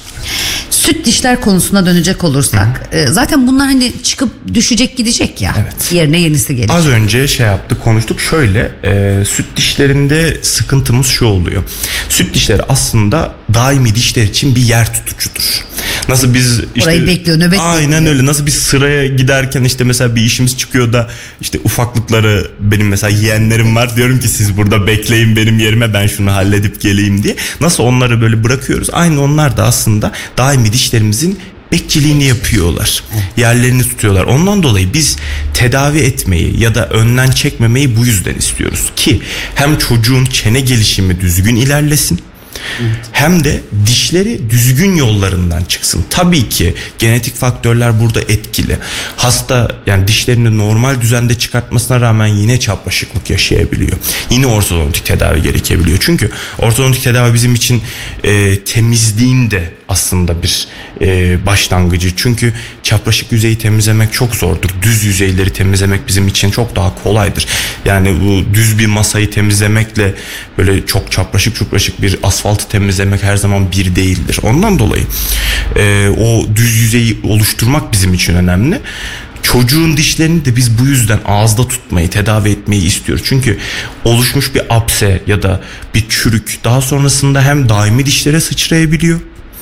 Süt dişler konusuna dönecek olursak e, zaten bunlar hani çıkıp düşecek gidecek ya, evet. yerine yenisi gelecek. Az önce şey yaptık, konuştuk şöyle e, süt dişlerinde sıkıntımız şu oluyor. Süt dişleri aslında daimi dişler için bir yer tutucudur. Nasıl biz işte orayı bekliyor, nöbet aynen bekliyor. Öyle. Nasıl biz sıraya giderken işte mesela bir işimiz çıkıyor da işte ufaklıkları, benim mesela yeğenlerim var, diyorum ki siz burada bekleyin benim yerime ben şunu halledip geleyim diye. Nasıl onları böyle bırakıyoruz, aynı onlar da aslında daimi dişlerimizin bekçiliğini yapıyorlar. Yerlerini tutuyorlar. Ondan dolayı biz tedavi etmeyi ya da önden çekmemeyi bu yüzden istiyoruz ki hem çocuğun çene gelişimi düzgün ilerlesin, evet. hem de dişleri düzgün yollarından çıksın. Tabii ki genetik faktörler burada etkili. Hasta yani dişlerini normal düzende çıkartmasına rağmen yine çapraşıklık yaşayabiliyor. Yine ortodontik tedavi gerekebiliyor. Çünkü ortodontik tedavi bizim için e, temizliğin de aslında bir e, başlangıcı. Çünkü çapraşık yüzeyi temizlemek çok zordur. Düz yüzeyleri temizlemek bizim için çok daha kolaydır. Yani bu düz bir masayı temizlemekle böyle çok çapraşık çapraşık bir asfaltı temizlemek her zaman bir değildir. Ondan dolayı e, o düz yüzeyi oluşturmak bizim için önemli. Çocuğun dişlerini de biz bu yüzden ağızda tutmayı, tedavi etmeyi istiyoruz. Çünkü oluşmuş bir apse ya da bir çürük daha sonrasında hem daimi dişlere sıçrayabiliyor.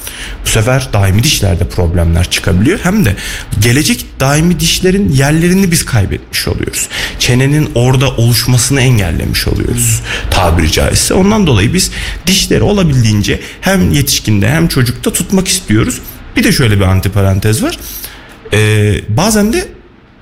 Bu sefer daimi dişlerde problemler çıkabiliyor. Hem de gelecek daimi dişlerin yerlerini biz kaybetmiş oluyoruz. Çenenin orada oluşmasını engellemiş oluyoruz tabiri caizse. Ondan dolayı biz dişleri olabildiğince hem yetişkinde hem çocukta tutmak istiyoruz. Bir de şöyle bir antiparantez var. Ee, bazen de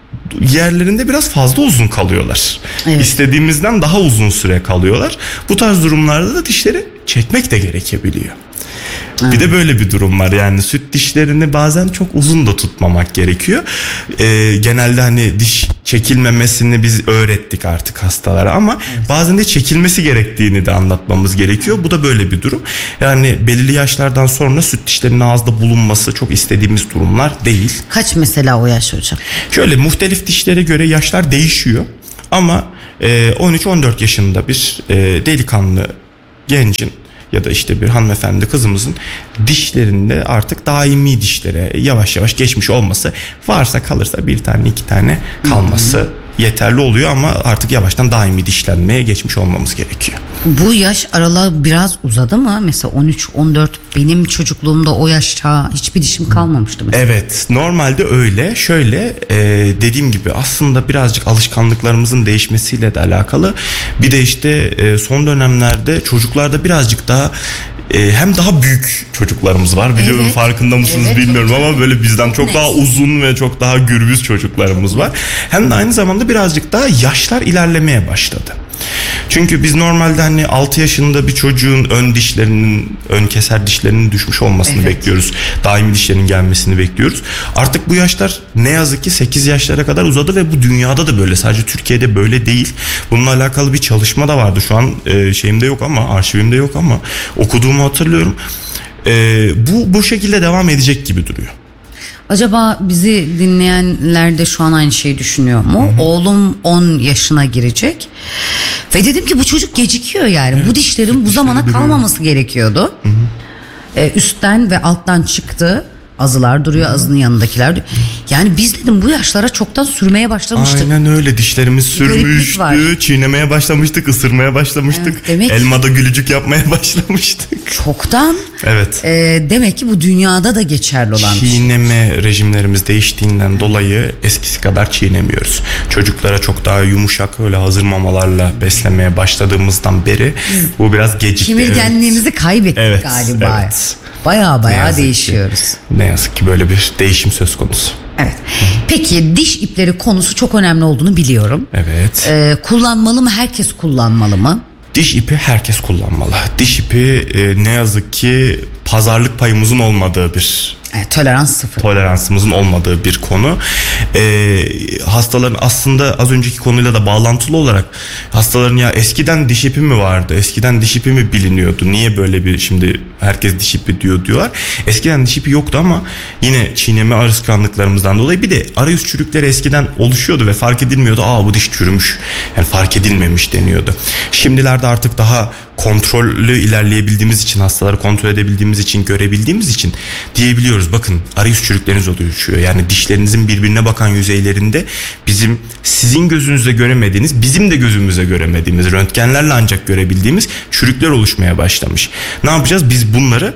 yerlerinde biraz fazla uzun kalıyorlar. Evet. İstediğimizden daha uzun süre kalıyorlar. Bu tarz durumlarda da dişleri çekmek de gerekebiliyor. Hmm. Bir de böyle bir durum var, yani süt dişlerini bazen çok uzun da tutmamak gerekiyor. Ee, genelde hani diş çekilmemesini biz öğrettik artık hastalara ama evet. bazen de çekilmesi gerektiğini de anlatmamız gerekiyor. Bu da böyle bir durum. Yani belirli yaşlardan sonra süt dişlerinin ağızda bulunması çok istediğimiz durumlar değil. Kaç mesela o yaş hocam? Şöyle muhtelif dişlere göre yaşlar değişiyor ama e, on üç on dört yaşında bir e, delikanlı gencin ya da işte bir hanımefendi kızımızın dişlerinde artık daimi dişlere yavaş yavaş geçmiş olması, varsa kalırsa bir tane iki tane kalması Hı-hı. yeterli oluyor ama artık yavaştan daimi dişlenmeye geçmiş olmamız gerekiyor. Bu yaş aralığı biraz uzadı mı? Mesela on üç on dört, benim çocukluğumda o yaşta hiçbir dişim kalmamıştı mesela. Evet, normalde öyle. Şöyle e, dediğim gibi aslında birazcık alışkanlıklarımızın değişmesiyle de alakalı. Bir de işte e, son dönemlerde çocuklarda birazcık daha Ee, hem daha büyük çocuklarımız var, biliyorum evet. farkında mısınız evet, bilmiyorum çok, ama böyle bizden çok daha uzun ve çok daha gürbüz çocuklarımız var. Hem de aynı zamanda birazcık daha yaşlar ilerlemeye başladı. Çünkü biz normalde hani altı yaşında bir çocuğun ön dişlerinin, ön keser dişlerinin düşmüş olmasını evet. bekliyoruz. Daimi dişlerin gelmesini bekliyoruz. Artık bu yaşlar ne yazık ki sekiz yaşlara kadar uzadı ve bu dünyada da böyle, sadece Türkiye'de böyle değil. Bununla alakalı bir çalışma da vardı. Şu an e, şeyimde yok ama, arşivimde yok ama okuduğumu hatırlıyorum. E, bu bu şekilde devam edecek gibi duruyor. Acaba bizi dinleyenler de şu an aynı şeyi düşünüyor mu? Hı hı. Oğlum on yaşına girecek Ve dedim ki bu çocuk gecikiyor yani. Evet, bu dişlerin bu zamana kalmaması gerekiyordu. Hı hı. Ee, üstten ve alttan çıktı. Azılar duruyor, azının yanındakiler duruyor. Yani biz dedim bu yaşlara çoktan sürmeye başlamıştık. Aynen öyle, dişlerimiz sürmüştü, çiğnemeye başlamıştık, ısırmaya başlamıştık. Evet, demek elmada gülücük yapmaya başlamıştık. Çoktan. Evet. E, demek ki bu dünyada da geçerli olan. Çiğneme şey. Rejimlerimiz değiştiğinden dolayı eskisi kadar çiğnemiyoruz. Çocuklara çok daha yumuşak öyle hazır mamalarla beslemeye başladığımızdan beri bu biraz gecikti. Kemirgenliğimizi evet. kaybettik evet, galiba. Evet. Baya baya değişiyoruz. Ki, ne yazık ki böyle bir değişim söz konusu. Evet. Peki diş ipleri konusu çok önemli olduğunu biliyorum. Evet. Ee, kullanmalı mı? Herkes kullanmalı mı? Diş ipi herkes kullanmalı. Diş ipi e, ne yazık ki pazarlık payımızın olmadığı bir evet, tolerans sıfır. Toleransımızın olmadığı bir konu. Ee, hastaların aslında az önceki konuyla da bağlantılı olarak hastaların ya eskiden diş ipi mi vardı? Eskiden diş ipi mi biliniyordu? Niye böyle bir şimdi herkes diş ipi diyor diyorlar. Eskiden diş ipi yoktu ama yine çiğneme alışkanlıklarımızdan dolayı bir de arayüz çürükleri eskiden oluşuyordu ve fark edilmiyordu. Aa bu diş çürümüş. Yani fark edilmemiş deniyordu. Şimdilerde artık daha kontrollü ilerleyebildiğimiz için, hastaları kontrol edebildiğimiz için, görebildiğimiz için diyebiliyoruz. Bakın arayüz çürükleriniz oluşuyor. Yani dişlerinizin birbirine bakan yüzeylerinde bizim sizin gözünüzle göremediğiniz, bizim de gözümüzle göremediğimiz, röntgenlerle ancak görebildiğimiz çürükler oluşmaya başlamış. Ne yapacağız? Biz bunları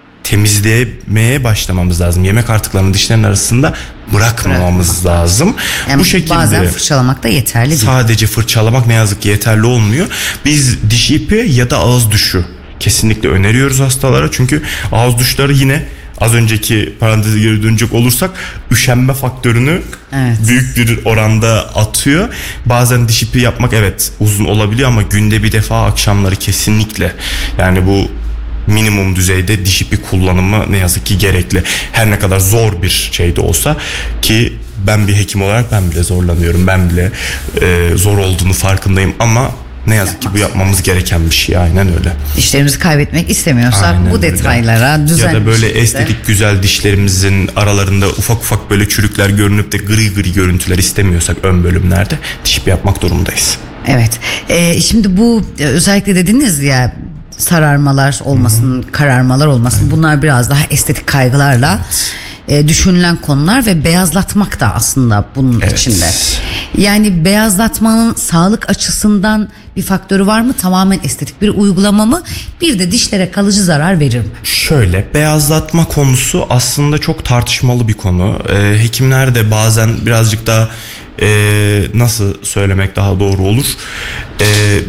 temizlemeye başlamamız lazım. Yemek artıklarının dişlerin arasında bırakmamamız lazım. Yani bu şekilde bazen fırçalamak da yeterli değil. Sadece fırçalamak ne yazık ki yeterli olmuyor. Biz diş ipi ya da ağız duşu kesinlikle öneriyoruz hastalara. Çünkü ağız duşları yine az önceki paranteze geri dönecek olursak üşenme faktörünü evet. büyük bir oranda atıyor. Bazen diş ipi yapmak evet uzun olabiliyor ama günde bir defa akşamları kesinlikle yani bu minimum düzeyde diş ipi kullanımı ne yazık ki gerekli. Her ne kadar zor bir şey de olsa ki ben bir hekim olarak ben bile zorlanıyorum. Ben bile e, zor olduğunu farkındayım ama ne yazık ki bu yapmamız gereken bir şey. Aynen öyle. Dişlerimizi kaybetmek istemiyorsak aynen bu detaylara düzen. Ya da böyle estetik güzel dişlerimizin aralarında ufak ufak böyle çürükler görünüp de gri gri görüntüler istemiyorsak ön bölümlerde diş ipi yapmak durumundayız. Evet. Ee, şimdi bu özellikle dediniz ya sararmalar olmasın, Hı-hı. kararmalar olmasın. Evet. Bunlar biraz daha estetik kaygılarla evet. e, düşünülen konular ve beyazlatmak da aslında bunun evet. içinde. Yani beyazlatmanın sağlık açısından bir faktörü var mı? Tamamen estetik bir uygulama mı? Bir de dişlere kalıcı zarar verir mi? Şöyle, beyazlatma konusu aslında çok tartışmalı bir konu. Ee, hekimler de bazen birazcık daha e, nasıl söylemek daha doğru olur? E,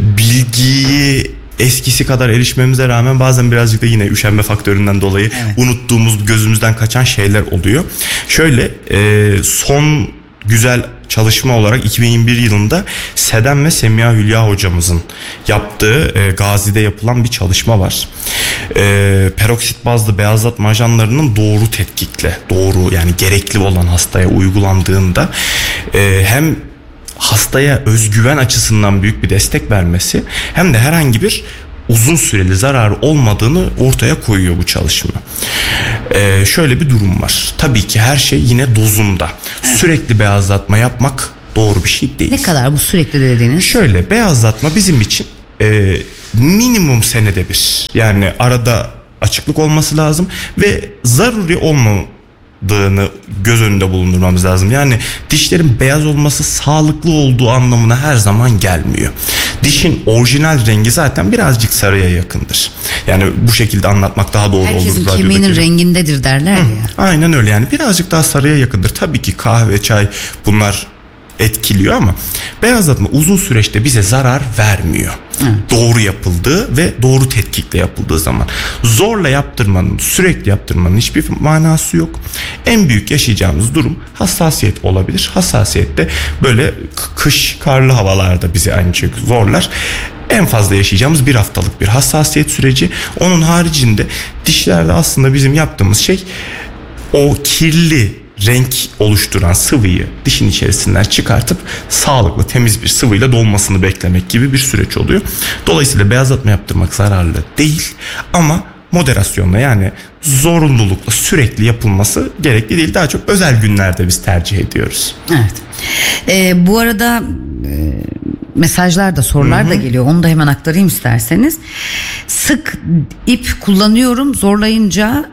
bilgiyi eskisi kadar erişmemize rağmen bazen birazcık da yine üşenme faktöründen dolayı evet. unuttuğumuz, gözümüzden kaçan şeyler oluyor. Şöyle e, son güzel çalışma olarak iki bin yirmi bir yılında Sedem ve Semiha Hülya hocamızın yaptığı e, Gazi'de yapılan bir çalışma var. E, peroksit bazlı beyazlatma ajanlarının doğru tetkikle, doğru yani gerekli olan hastaya uygulandığında e, hem hastaya özgüven açısından büyük bir destek vermesi hem de herhangi bir uzun süreli zararı olmadığını ortaya koyuyor bu çalışma. Ee, şöyle bir durum var. Tabii ki her şey yine dozunda. Sürekli beyazlatma yapmak doğru bir şey değil. Ne kadar bu sürekli dediğiniz? Şöyle beyazlatma bizim için e, minimum senede bir. Yani arada açıklık olması lazım ve zaruri olmaması dığını göz önünde bulundurmamız lazım. Yani dişlerin beyaz olması sağlıklı olduğu anlamına her zaman gelmiyor. Dişin orijinal rengi zaten birazcık sarıya yakındır. Yani bu şekilde anlatmak daha doğru herkesin olur. Herkesin kemiğinin rengindedir derler Hı, ya. Aynen öyle yani birazcık daha sarıya yakındır. Tabii ki kahve, çay bunlar etkiliyor ama beyazlatma uzun süreçte bize zarar vermiyor. Hı. Doğru yapıldığı ve doğru tetkikle yapıldığı zaman. Zorla yaptırmanın, sürekli yaptırmanın hiçbir manası yok. En büyük yaşayacağımız durum hassasiyet olabilir. Hassasiyet de böyle kış, karlı havalarda bizi ancak zorlar. En fazla yaşayacağımız bir haftalık bir hassasiyet süreci. Onun haricinde dişlerde aslında bizim yaptığımız şey o kirli renk oluşturan sıvıyı dişin içerisinden çıkartıp sağlıklı temiz bir sıvıyla dolmasını beklemek gibi bir süreç oluyor. Dolayısıyla beyazlatma yaptırmak zararlı değil ama moderasyonla yani zorunlulukla sürekli yapılması gerekli değil. Daha çok özel günlerde biz tercih ediyoruz. Evet. Ee, bu arada e, mesajlar da sorular Hı-hı. da geliyor. Onu da hemen aktarayım isterseniz. Sık ip kullanıyorum, zorlayınca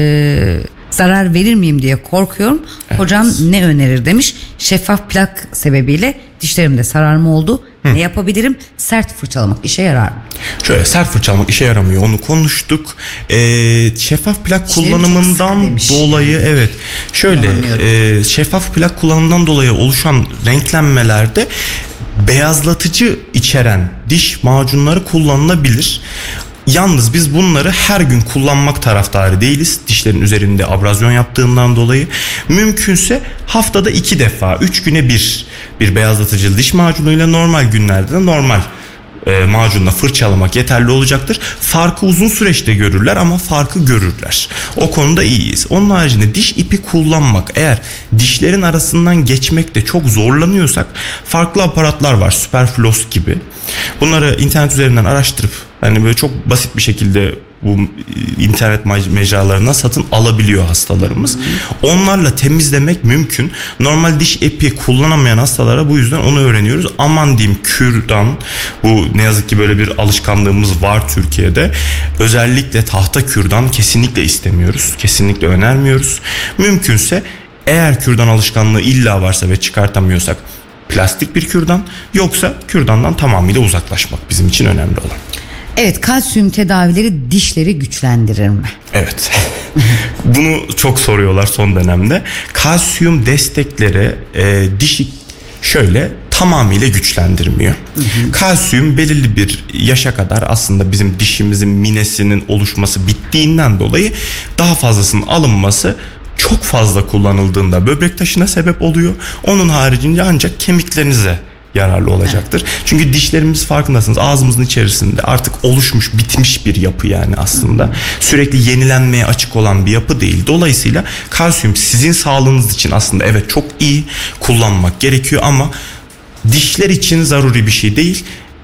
e, zarar verir miyim diye korkuyorum. Evet. Hocam ne önerir demiş. Şeffaf plak sebebiyle dişlerimde sararma oldu. Hı. Ne yapabilirim? Sert fırçalamak işe yarar mı? Şöyle sert fırçalamak işe yaramıyor. Onu konuştuk. Ee, şeffaf plak Dişlerim kullanımından dolayı evet. Şöyle e, şeffaf plak kullanımından dolayı oluşan renklenmelerde beyazlatıcı içeren diş macunları kullanılabilir. Yalnız biz bunları her gün kullanmak taraftarı değiliz. Dişlerin üzerinde abrasyon yaptığından dolayı. Mümkünse haftada iki defa, üç güne bir bir beyazlatıcı diş macunuyla normal günlerde de normal e, macunla fırçalamak yeterli olacaktır. Farkı uzun süreçte görürler ama farkı görürler. O konuda iyiyiz. Onun haricinde diş ipi kullanmak, eğer dişlerin arasından geçmekte çok zorlanıyorsak farklı aparatlar var. Superfloss gibi. Bunları internet üzerinden araştırıp yani böyle çok basit bir şekilde bu internet mecralarına satın alabiliyor hastalarımız. Onlarla temizlemek mümkün. Normal diş epi kullanamayan hastalara bu yüzden onu öğreniyoruz. Aman diyeyim kürdan, bu ne yazık ki böyle bir alışkanlığımız var Türkiye'de. Özellikle tahta kürdan kesinlikle istemiyoruz. Kesinlikle önermiyoruz. Mümkünse eğer kürdan alışkanlığı illa varsa ve çıkartamıyorsak plastik bir kürdan, yoksa kürdandan tamamıyla uzaklaşmak bizim için önemli olan. Evet, kalsiyum tedavileri dişleri güçlendirir mi? Evet. Bunu çok soruyorlar son dönemde. Kalsiyum destekleri e, dişi şöyle tamamıyla güçlendirmiyor. Hı hı. Kalsiyum belirli bir yaşa kadar aslında bizim dişimizin minesinin oluşması bittiğinden dolayı daha fazlasının alınması çok fazla kullanıldığında böbrek taşına sebep oluyor. Onun haricinde ancak kemiklerinize yararlı olacaktır. Evet. Çünkü dişlerimiz, farkındasınız, ağzımızın içerisinde artık oluşmuş, bitmiş bir yapı yani aslında. Hı. Sürekli yenilenmeye açık olan bir yapı değil. Dolayısıyla kalsiyum sizin sağlığınız için aslında evet çok iyi, kullanmak gerekiyor ama dişler için zaruri bir şey değil.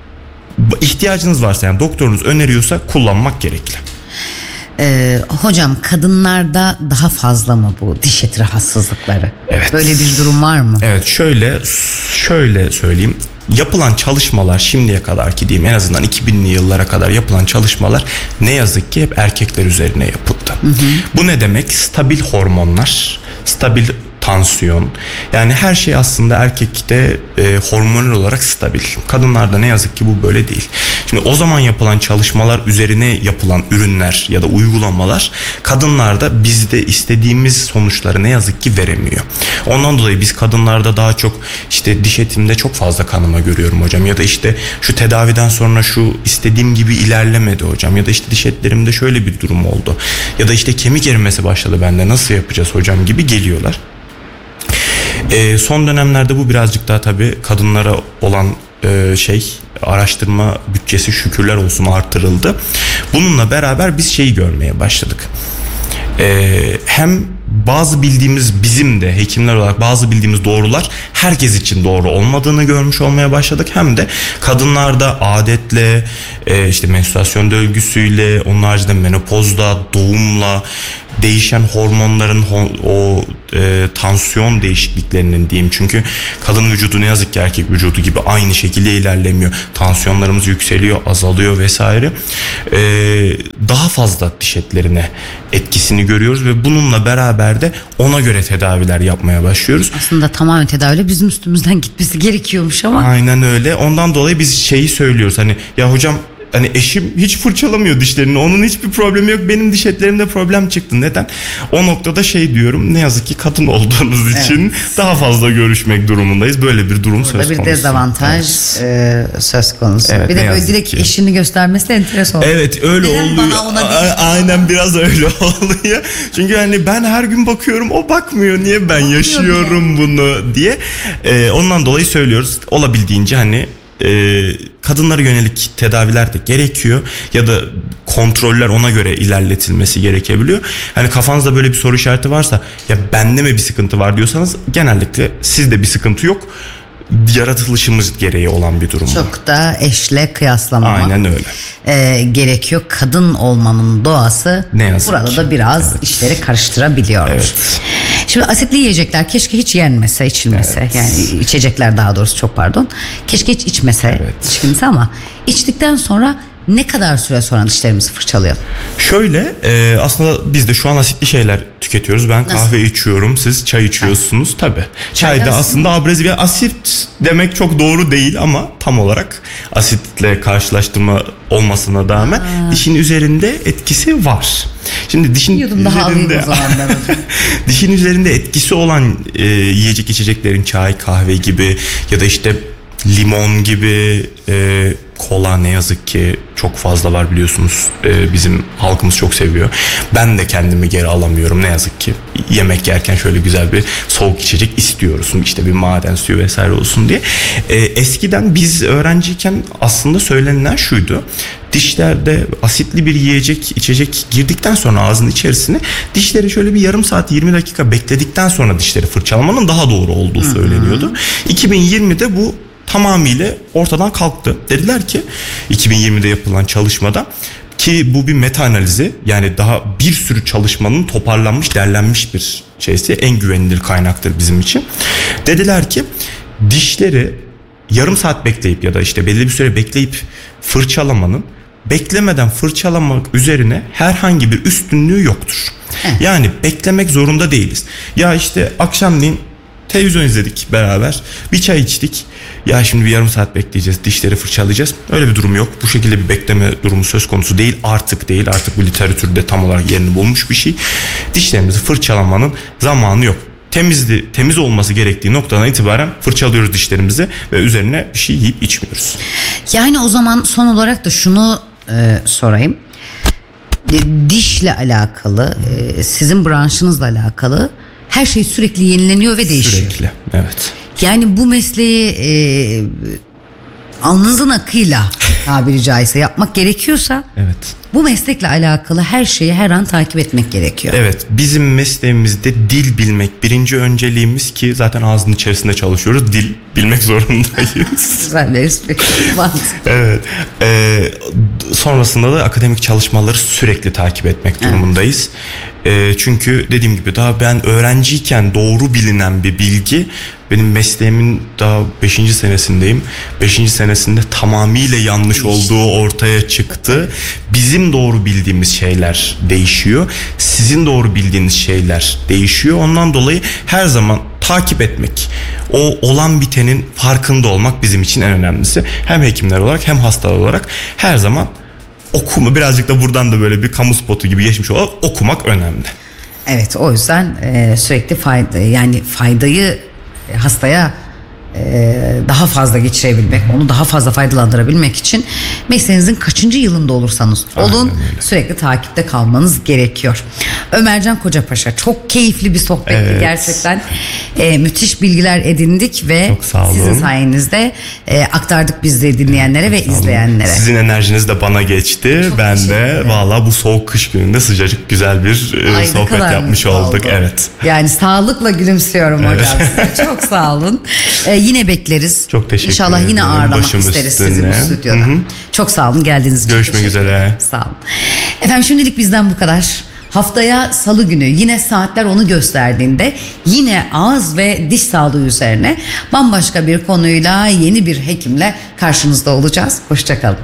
İhtiyacınız varsa, yani doktorunuz öneriyorsa kullanmak gerekli. Ee, hocam kadınlarda daha fazla mı bu diş eti rahatsızlıkları? Evet. Böyle bir durum var mı? Evet, şöyle şöyle söyleyeyim. Yapılan çalışmalar şimdiye kadar ki diyeyim en azından iki binli yıllara kadar yapılan çalışmalar ne yazık ki hep erkekler üzerine yapıldı. Hı hı. Bu ne demek? Stabil hormonlar, stabil tansiyon, yani her şey aslında erkekte e, hormonal olarak stabil. Kadınlarda ne yazık ki bu böyle değil. Şimdi o zaman yapılan çalışmalar üzerine yapılan ürünler ya da uygulamalar kadınlarda bizde istediğimiz sonuçları ne yazık ki veremiyor. Ondan dolayı biz kadınlarda daha çok işte diş etimde çok fazla kanama görüyorum hocam, ya da işte şu tedaviden sonra şu istediğim gibi ilerlemedi hocam, ya da işte diş etlerimde şöyle bir durum oldu, ya da işte kemik erimesi başladı bende, nasıl yapacağız hocam gibi geliyorlar. E, son dönemlerde bu birazcık daha tabii kadınlara olan e, şey araştırma bütçesi şükürler olsun artırıldı. Bununla beraber biz şeyi görmeye başladık. E, hem bazı bildiğimiz, bizim de hekimler olarak bazı bildiğimiz doğrular herkes için doğru olmadığını görmüş olmaya başladık. Hem de kadınlarda adetle, e, işte menstruasyon döngüsüyle, onun haricinde menopozda, doğumla, değişen hormonların o e, tansiyon değişikliklerinin diyeyim. Çünkü kadın vücudu ne yazık ki erkek vücudu gibi aynı şekilde ilerlemiyor. Tansiyonlarımız yükseliyor, azalıyor vesaire. E, daha fazla diş etlerine etkisini görüyoruz ve bununla beraber de ona göre tedaviler yapmaya başlıyoruz. Aslında tamamen tedaviyle bizim üstümüzden gitmesi gerekiyormuş ama. Aynen öyle. Ondan dolayı biz şeyi söylüyoruz, hani ya hocam, hani eşim hiç fırçalamıyor dişlerini, onun hiçbir problemi yok, benim diş etlerimde problem çıktı. Neden? O noktada şey diyorum, ne yazık ki kadın olduğumuz için evet, daha fazla görüşmek durumundayız. Böyle bir durum burada söz konusu. Burada bir dezavantaj evet. e, söz konusu. Evet, bir de böyle direkt ki eşini göstermesi de enteresan. Evet, öyle Neden oluyor. A- aynen biraz öyle oluyor. Çünkü hani ben her gün bakıyorum, o bakmıyor. Niye ben bakmıyor yaşıyorum bile bunu diye. E, ondan dolayı söylüyoruz. Olabildiğince hani Ee, kadınlara yönelik tedaviler de gerekiyor ya da kontroller ona göre ilerletilmesi gerekebiliyor. Hani kafanızda böyle bir soru işareti varsa, ya bende mi bir sıkıntı var diyorsanız, genellikle sizde bir sıkıntı yok. Yaratılışımız gereği olan bir durum. Çok da eşle kıyaslamamak. Aynen öyle. E, gerekiyor. Kadın olmanın doğası ne yazık burada ki da biraz evet. işleri karıştırabiliyor. Evet. Şimdi asitli yiyecekler keşke hiç yenmese, içilmese. Evet. Yani içecekler daha doğrusu, çok pardon. Keşke hiç içmese, evet. içilmese ama içtikten sonra ne kadar süre sonra dişlerimizi fırçalayalım? Şöyle e, aslında biz de şu an asitli şeyler tüketiyoruz. Ben Nasıl? kahve içiyorum, siz çay içiyorsunuz. Ha. Tabii. Çayda Çay aslında abrezif, yani asit demek çok doğru değil ama tam olarak asitle karşılaştırma olmasına rağmen Aa. dişin üzerinde etkisi var. Şimdi dişin Yudum üzerinde dişin üzerinde etkisi olan e, yiyecek içeceklerin, çay, kahve gibi ya da işte limon gibi, e, kola ne yazık ki çok fazla var biliyorsunuz. E, bizim halkımız çok seviyor. Ben de kendimi geri alamıyorum ne yazık ki. Yemek yerken şöyle güzel bir soğuk içecek istiyoruz. İşte bir maden suyu vesaire olsun diye. E, eskiden biz öğrenciyken aslında söylenilen şuydu. Dişlerde asitli bir yiyecek, içecek girdikten sonra ağzın içerisine dişleri şöyle bir yarım saat yirmi dakika bekledikten sonra dişleri fırçalamanın daha doğru olduğu söyleniyordu. iki bin yirmide bu tamamıyla ortadan kalktı. Dediler ki iki bin yirmide yapılan çalışmada, ki bu bir meta analizi, yani daha bir sürü çalışmanın toparlanmış, derlenmiş bir şeysi, en güvenilir kaynaktır bizim için. Dediler ki dişleri yarım saat bekleyip ya da işte belli bir süre bekleyip fırçalamanın beklemeden fırçalamak üzerine herhangi bir üstünlüğü yoktur. Heh. Yani beklemek zorunda değiliz. Ya işte akşamleyin televizyon izledik beraber, bir çay içtik. Ya şimdi bir yarım saat bekleyeceğiz, dişleri fırçalayacağız. Öyle bir durum yok. Bu şekilde bir bekleme durumu söz konusu değil. Artık değil. Artık bu literatürde tam olarak yerini bulmuş bir şey. Dişlerimizi fırçalamanın zamanı yok. Temizli, temiz olması gerektiği noktadan itibaren fırçalıyoruz dişlerimizi ve üzerine bir şey yiyip içmiyoruz. Yani o zaman son olarak da şunu e, sorayım. Dişle alakalı, e, sizin branşınızla alakalı her şey sürekli yenileniyor ve değişiyor. Sürekli, evet. Yani bu mesleği e, alnınızın akıyla tabiri caizse yapmak gerekiyorsa, evet, bu meslekle alakalı her şeyi her an takip etmek gerekiyor. Evet, bizim mesleğimizde dil bilmek birinci önceliğimiz, ki zaten ağzının içerisinde çalışıyoruz, dil bilmek zorundayız. Güzel bir espri. Evet. Ee, sonrasında da akademik çalışmaları sürekli takip etmek durumundayız. Evet. E, çünkü dediğim gibi daha ben öğrenciyken doğru bilinen bir bilgi, benim mesleğimin daha beşinci senesindeyim. beşinci senesinde tamamıyla yanlış olduğu ortaya çıktı. Bizim doğru bildiğimiz şeyler değişiyor. Sizin doğru bildiğiniz şeyler değişiyor. Ondan dolayı her zaman takip etmek, o olan bitenin farkında olmak bizim için en önemlisi. Hem hekimler olarak hem hastalar olarak her zaman okuma, birazcık da buradan da böyle bir kamu spotu gibi geçmiş olarak okumak önemli. Evet, o yüzden e, sürekli fayda, yani faydayı hastaya e, daha fazla geçirebilmek, onu daha fazla faydalandırabilmek için mesleğinizin kaçıncı yılında olursanız olun sürekli takipte kalmanız gerekiyor. Ömercan Kocapaşa, çok keyifli bir sohbetti, evet. Gerçekten e, müthiş bilgiler edindik ve sizin sayenizde e, aktardık biz de dinleyenlere çok ve izleyenlere. Sizin enerjiniz de bana geçti. Çok ben de valla bu soğuk kış gününde sıcacık güzel bir Ay, sohbet yapmış olduk. Oldu. Evet. Yani sağlıkla gülümsüyorum evet. Hocam size. Çok sağ olun. E, yine bekleriz. Çok teşekkür İnşallah ederim. yine ağırlamak Başım isteriz üstüne. Sizi bu stüdyoda. Hı-hı. Çok sağ olun geldiğiniz için. Görüşmek üzere. Sağ olun. Efendim şimdilik bizden bu kadar. Haftaya salı günü yine saatler onu gösterdiğinde yine ağız ve diş sağlığı üzerine bambaşka bir konuyla, yeni bir hekimle karşınızda olacağız. Hoşçakalın.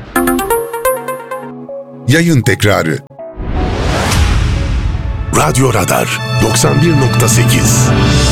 Yayın tekrarı. Radyo Radar doksan bir nokta sekiz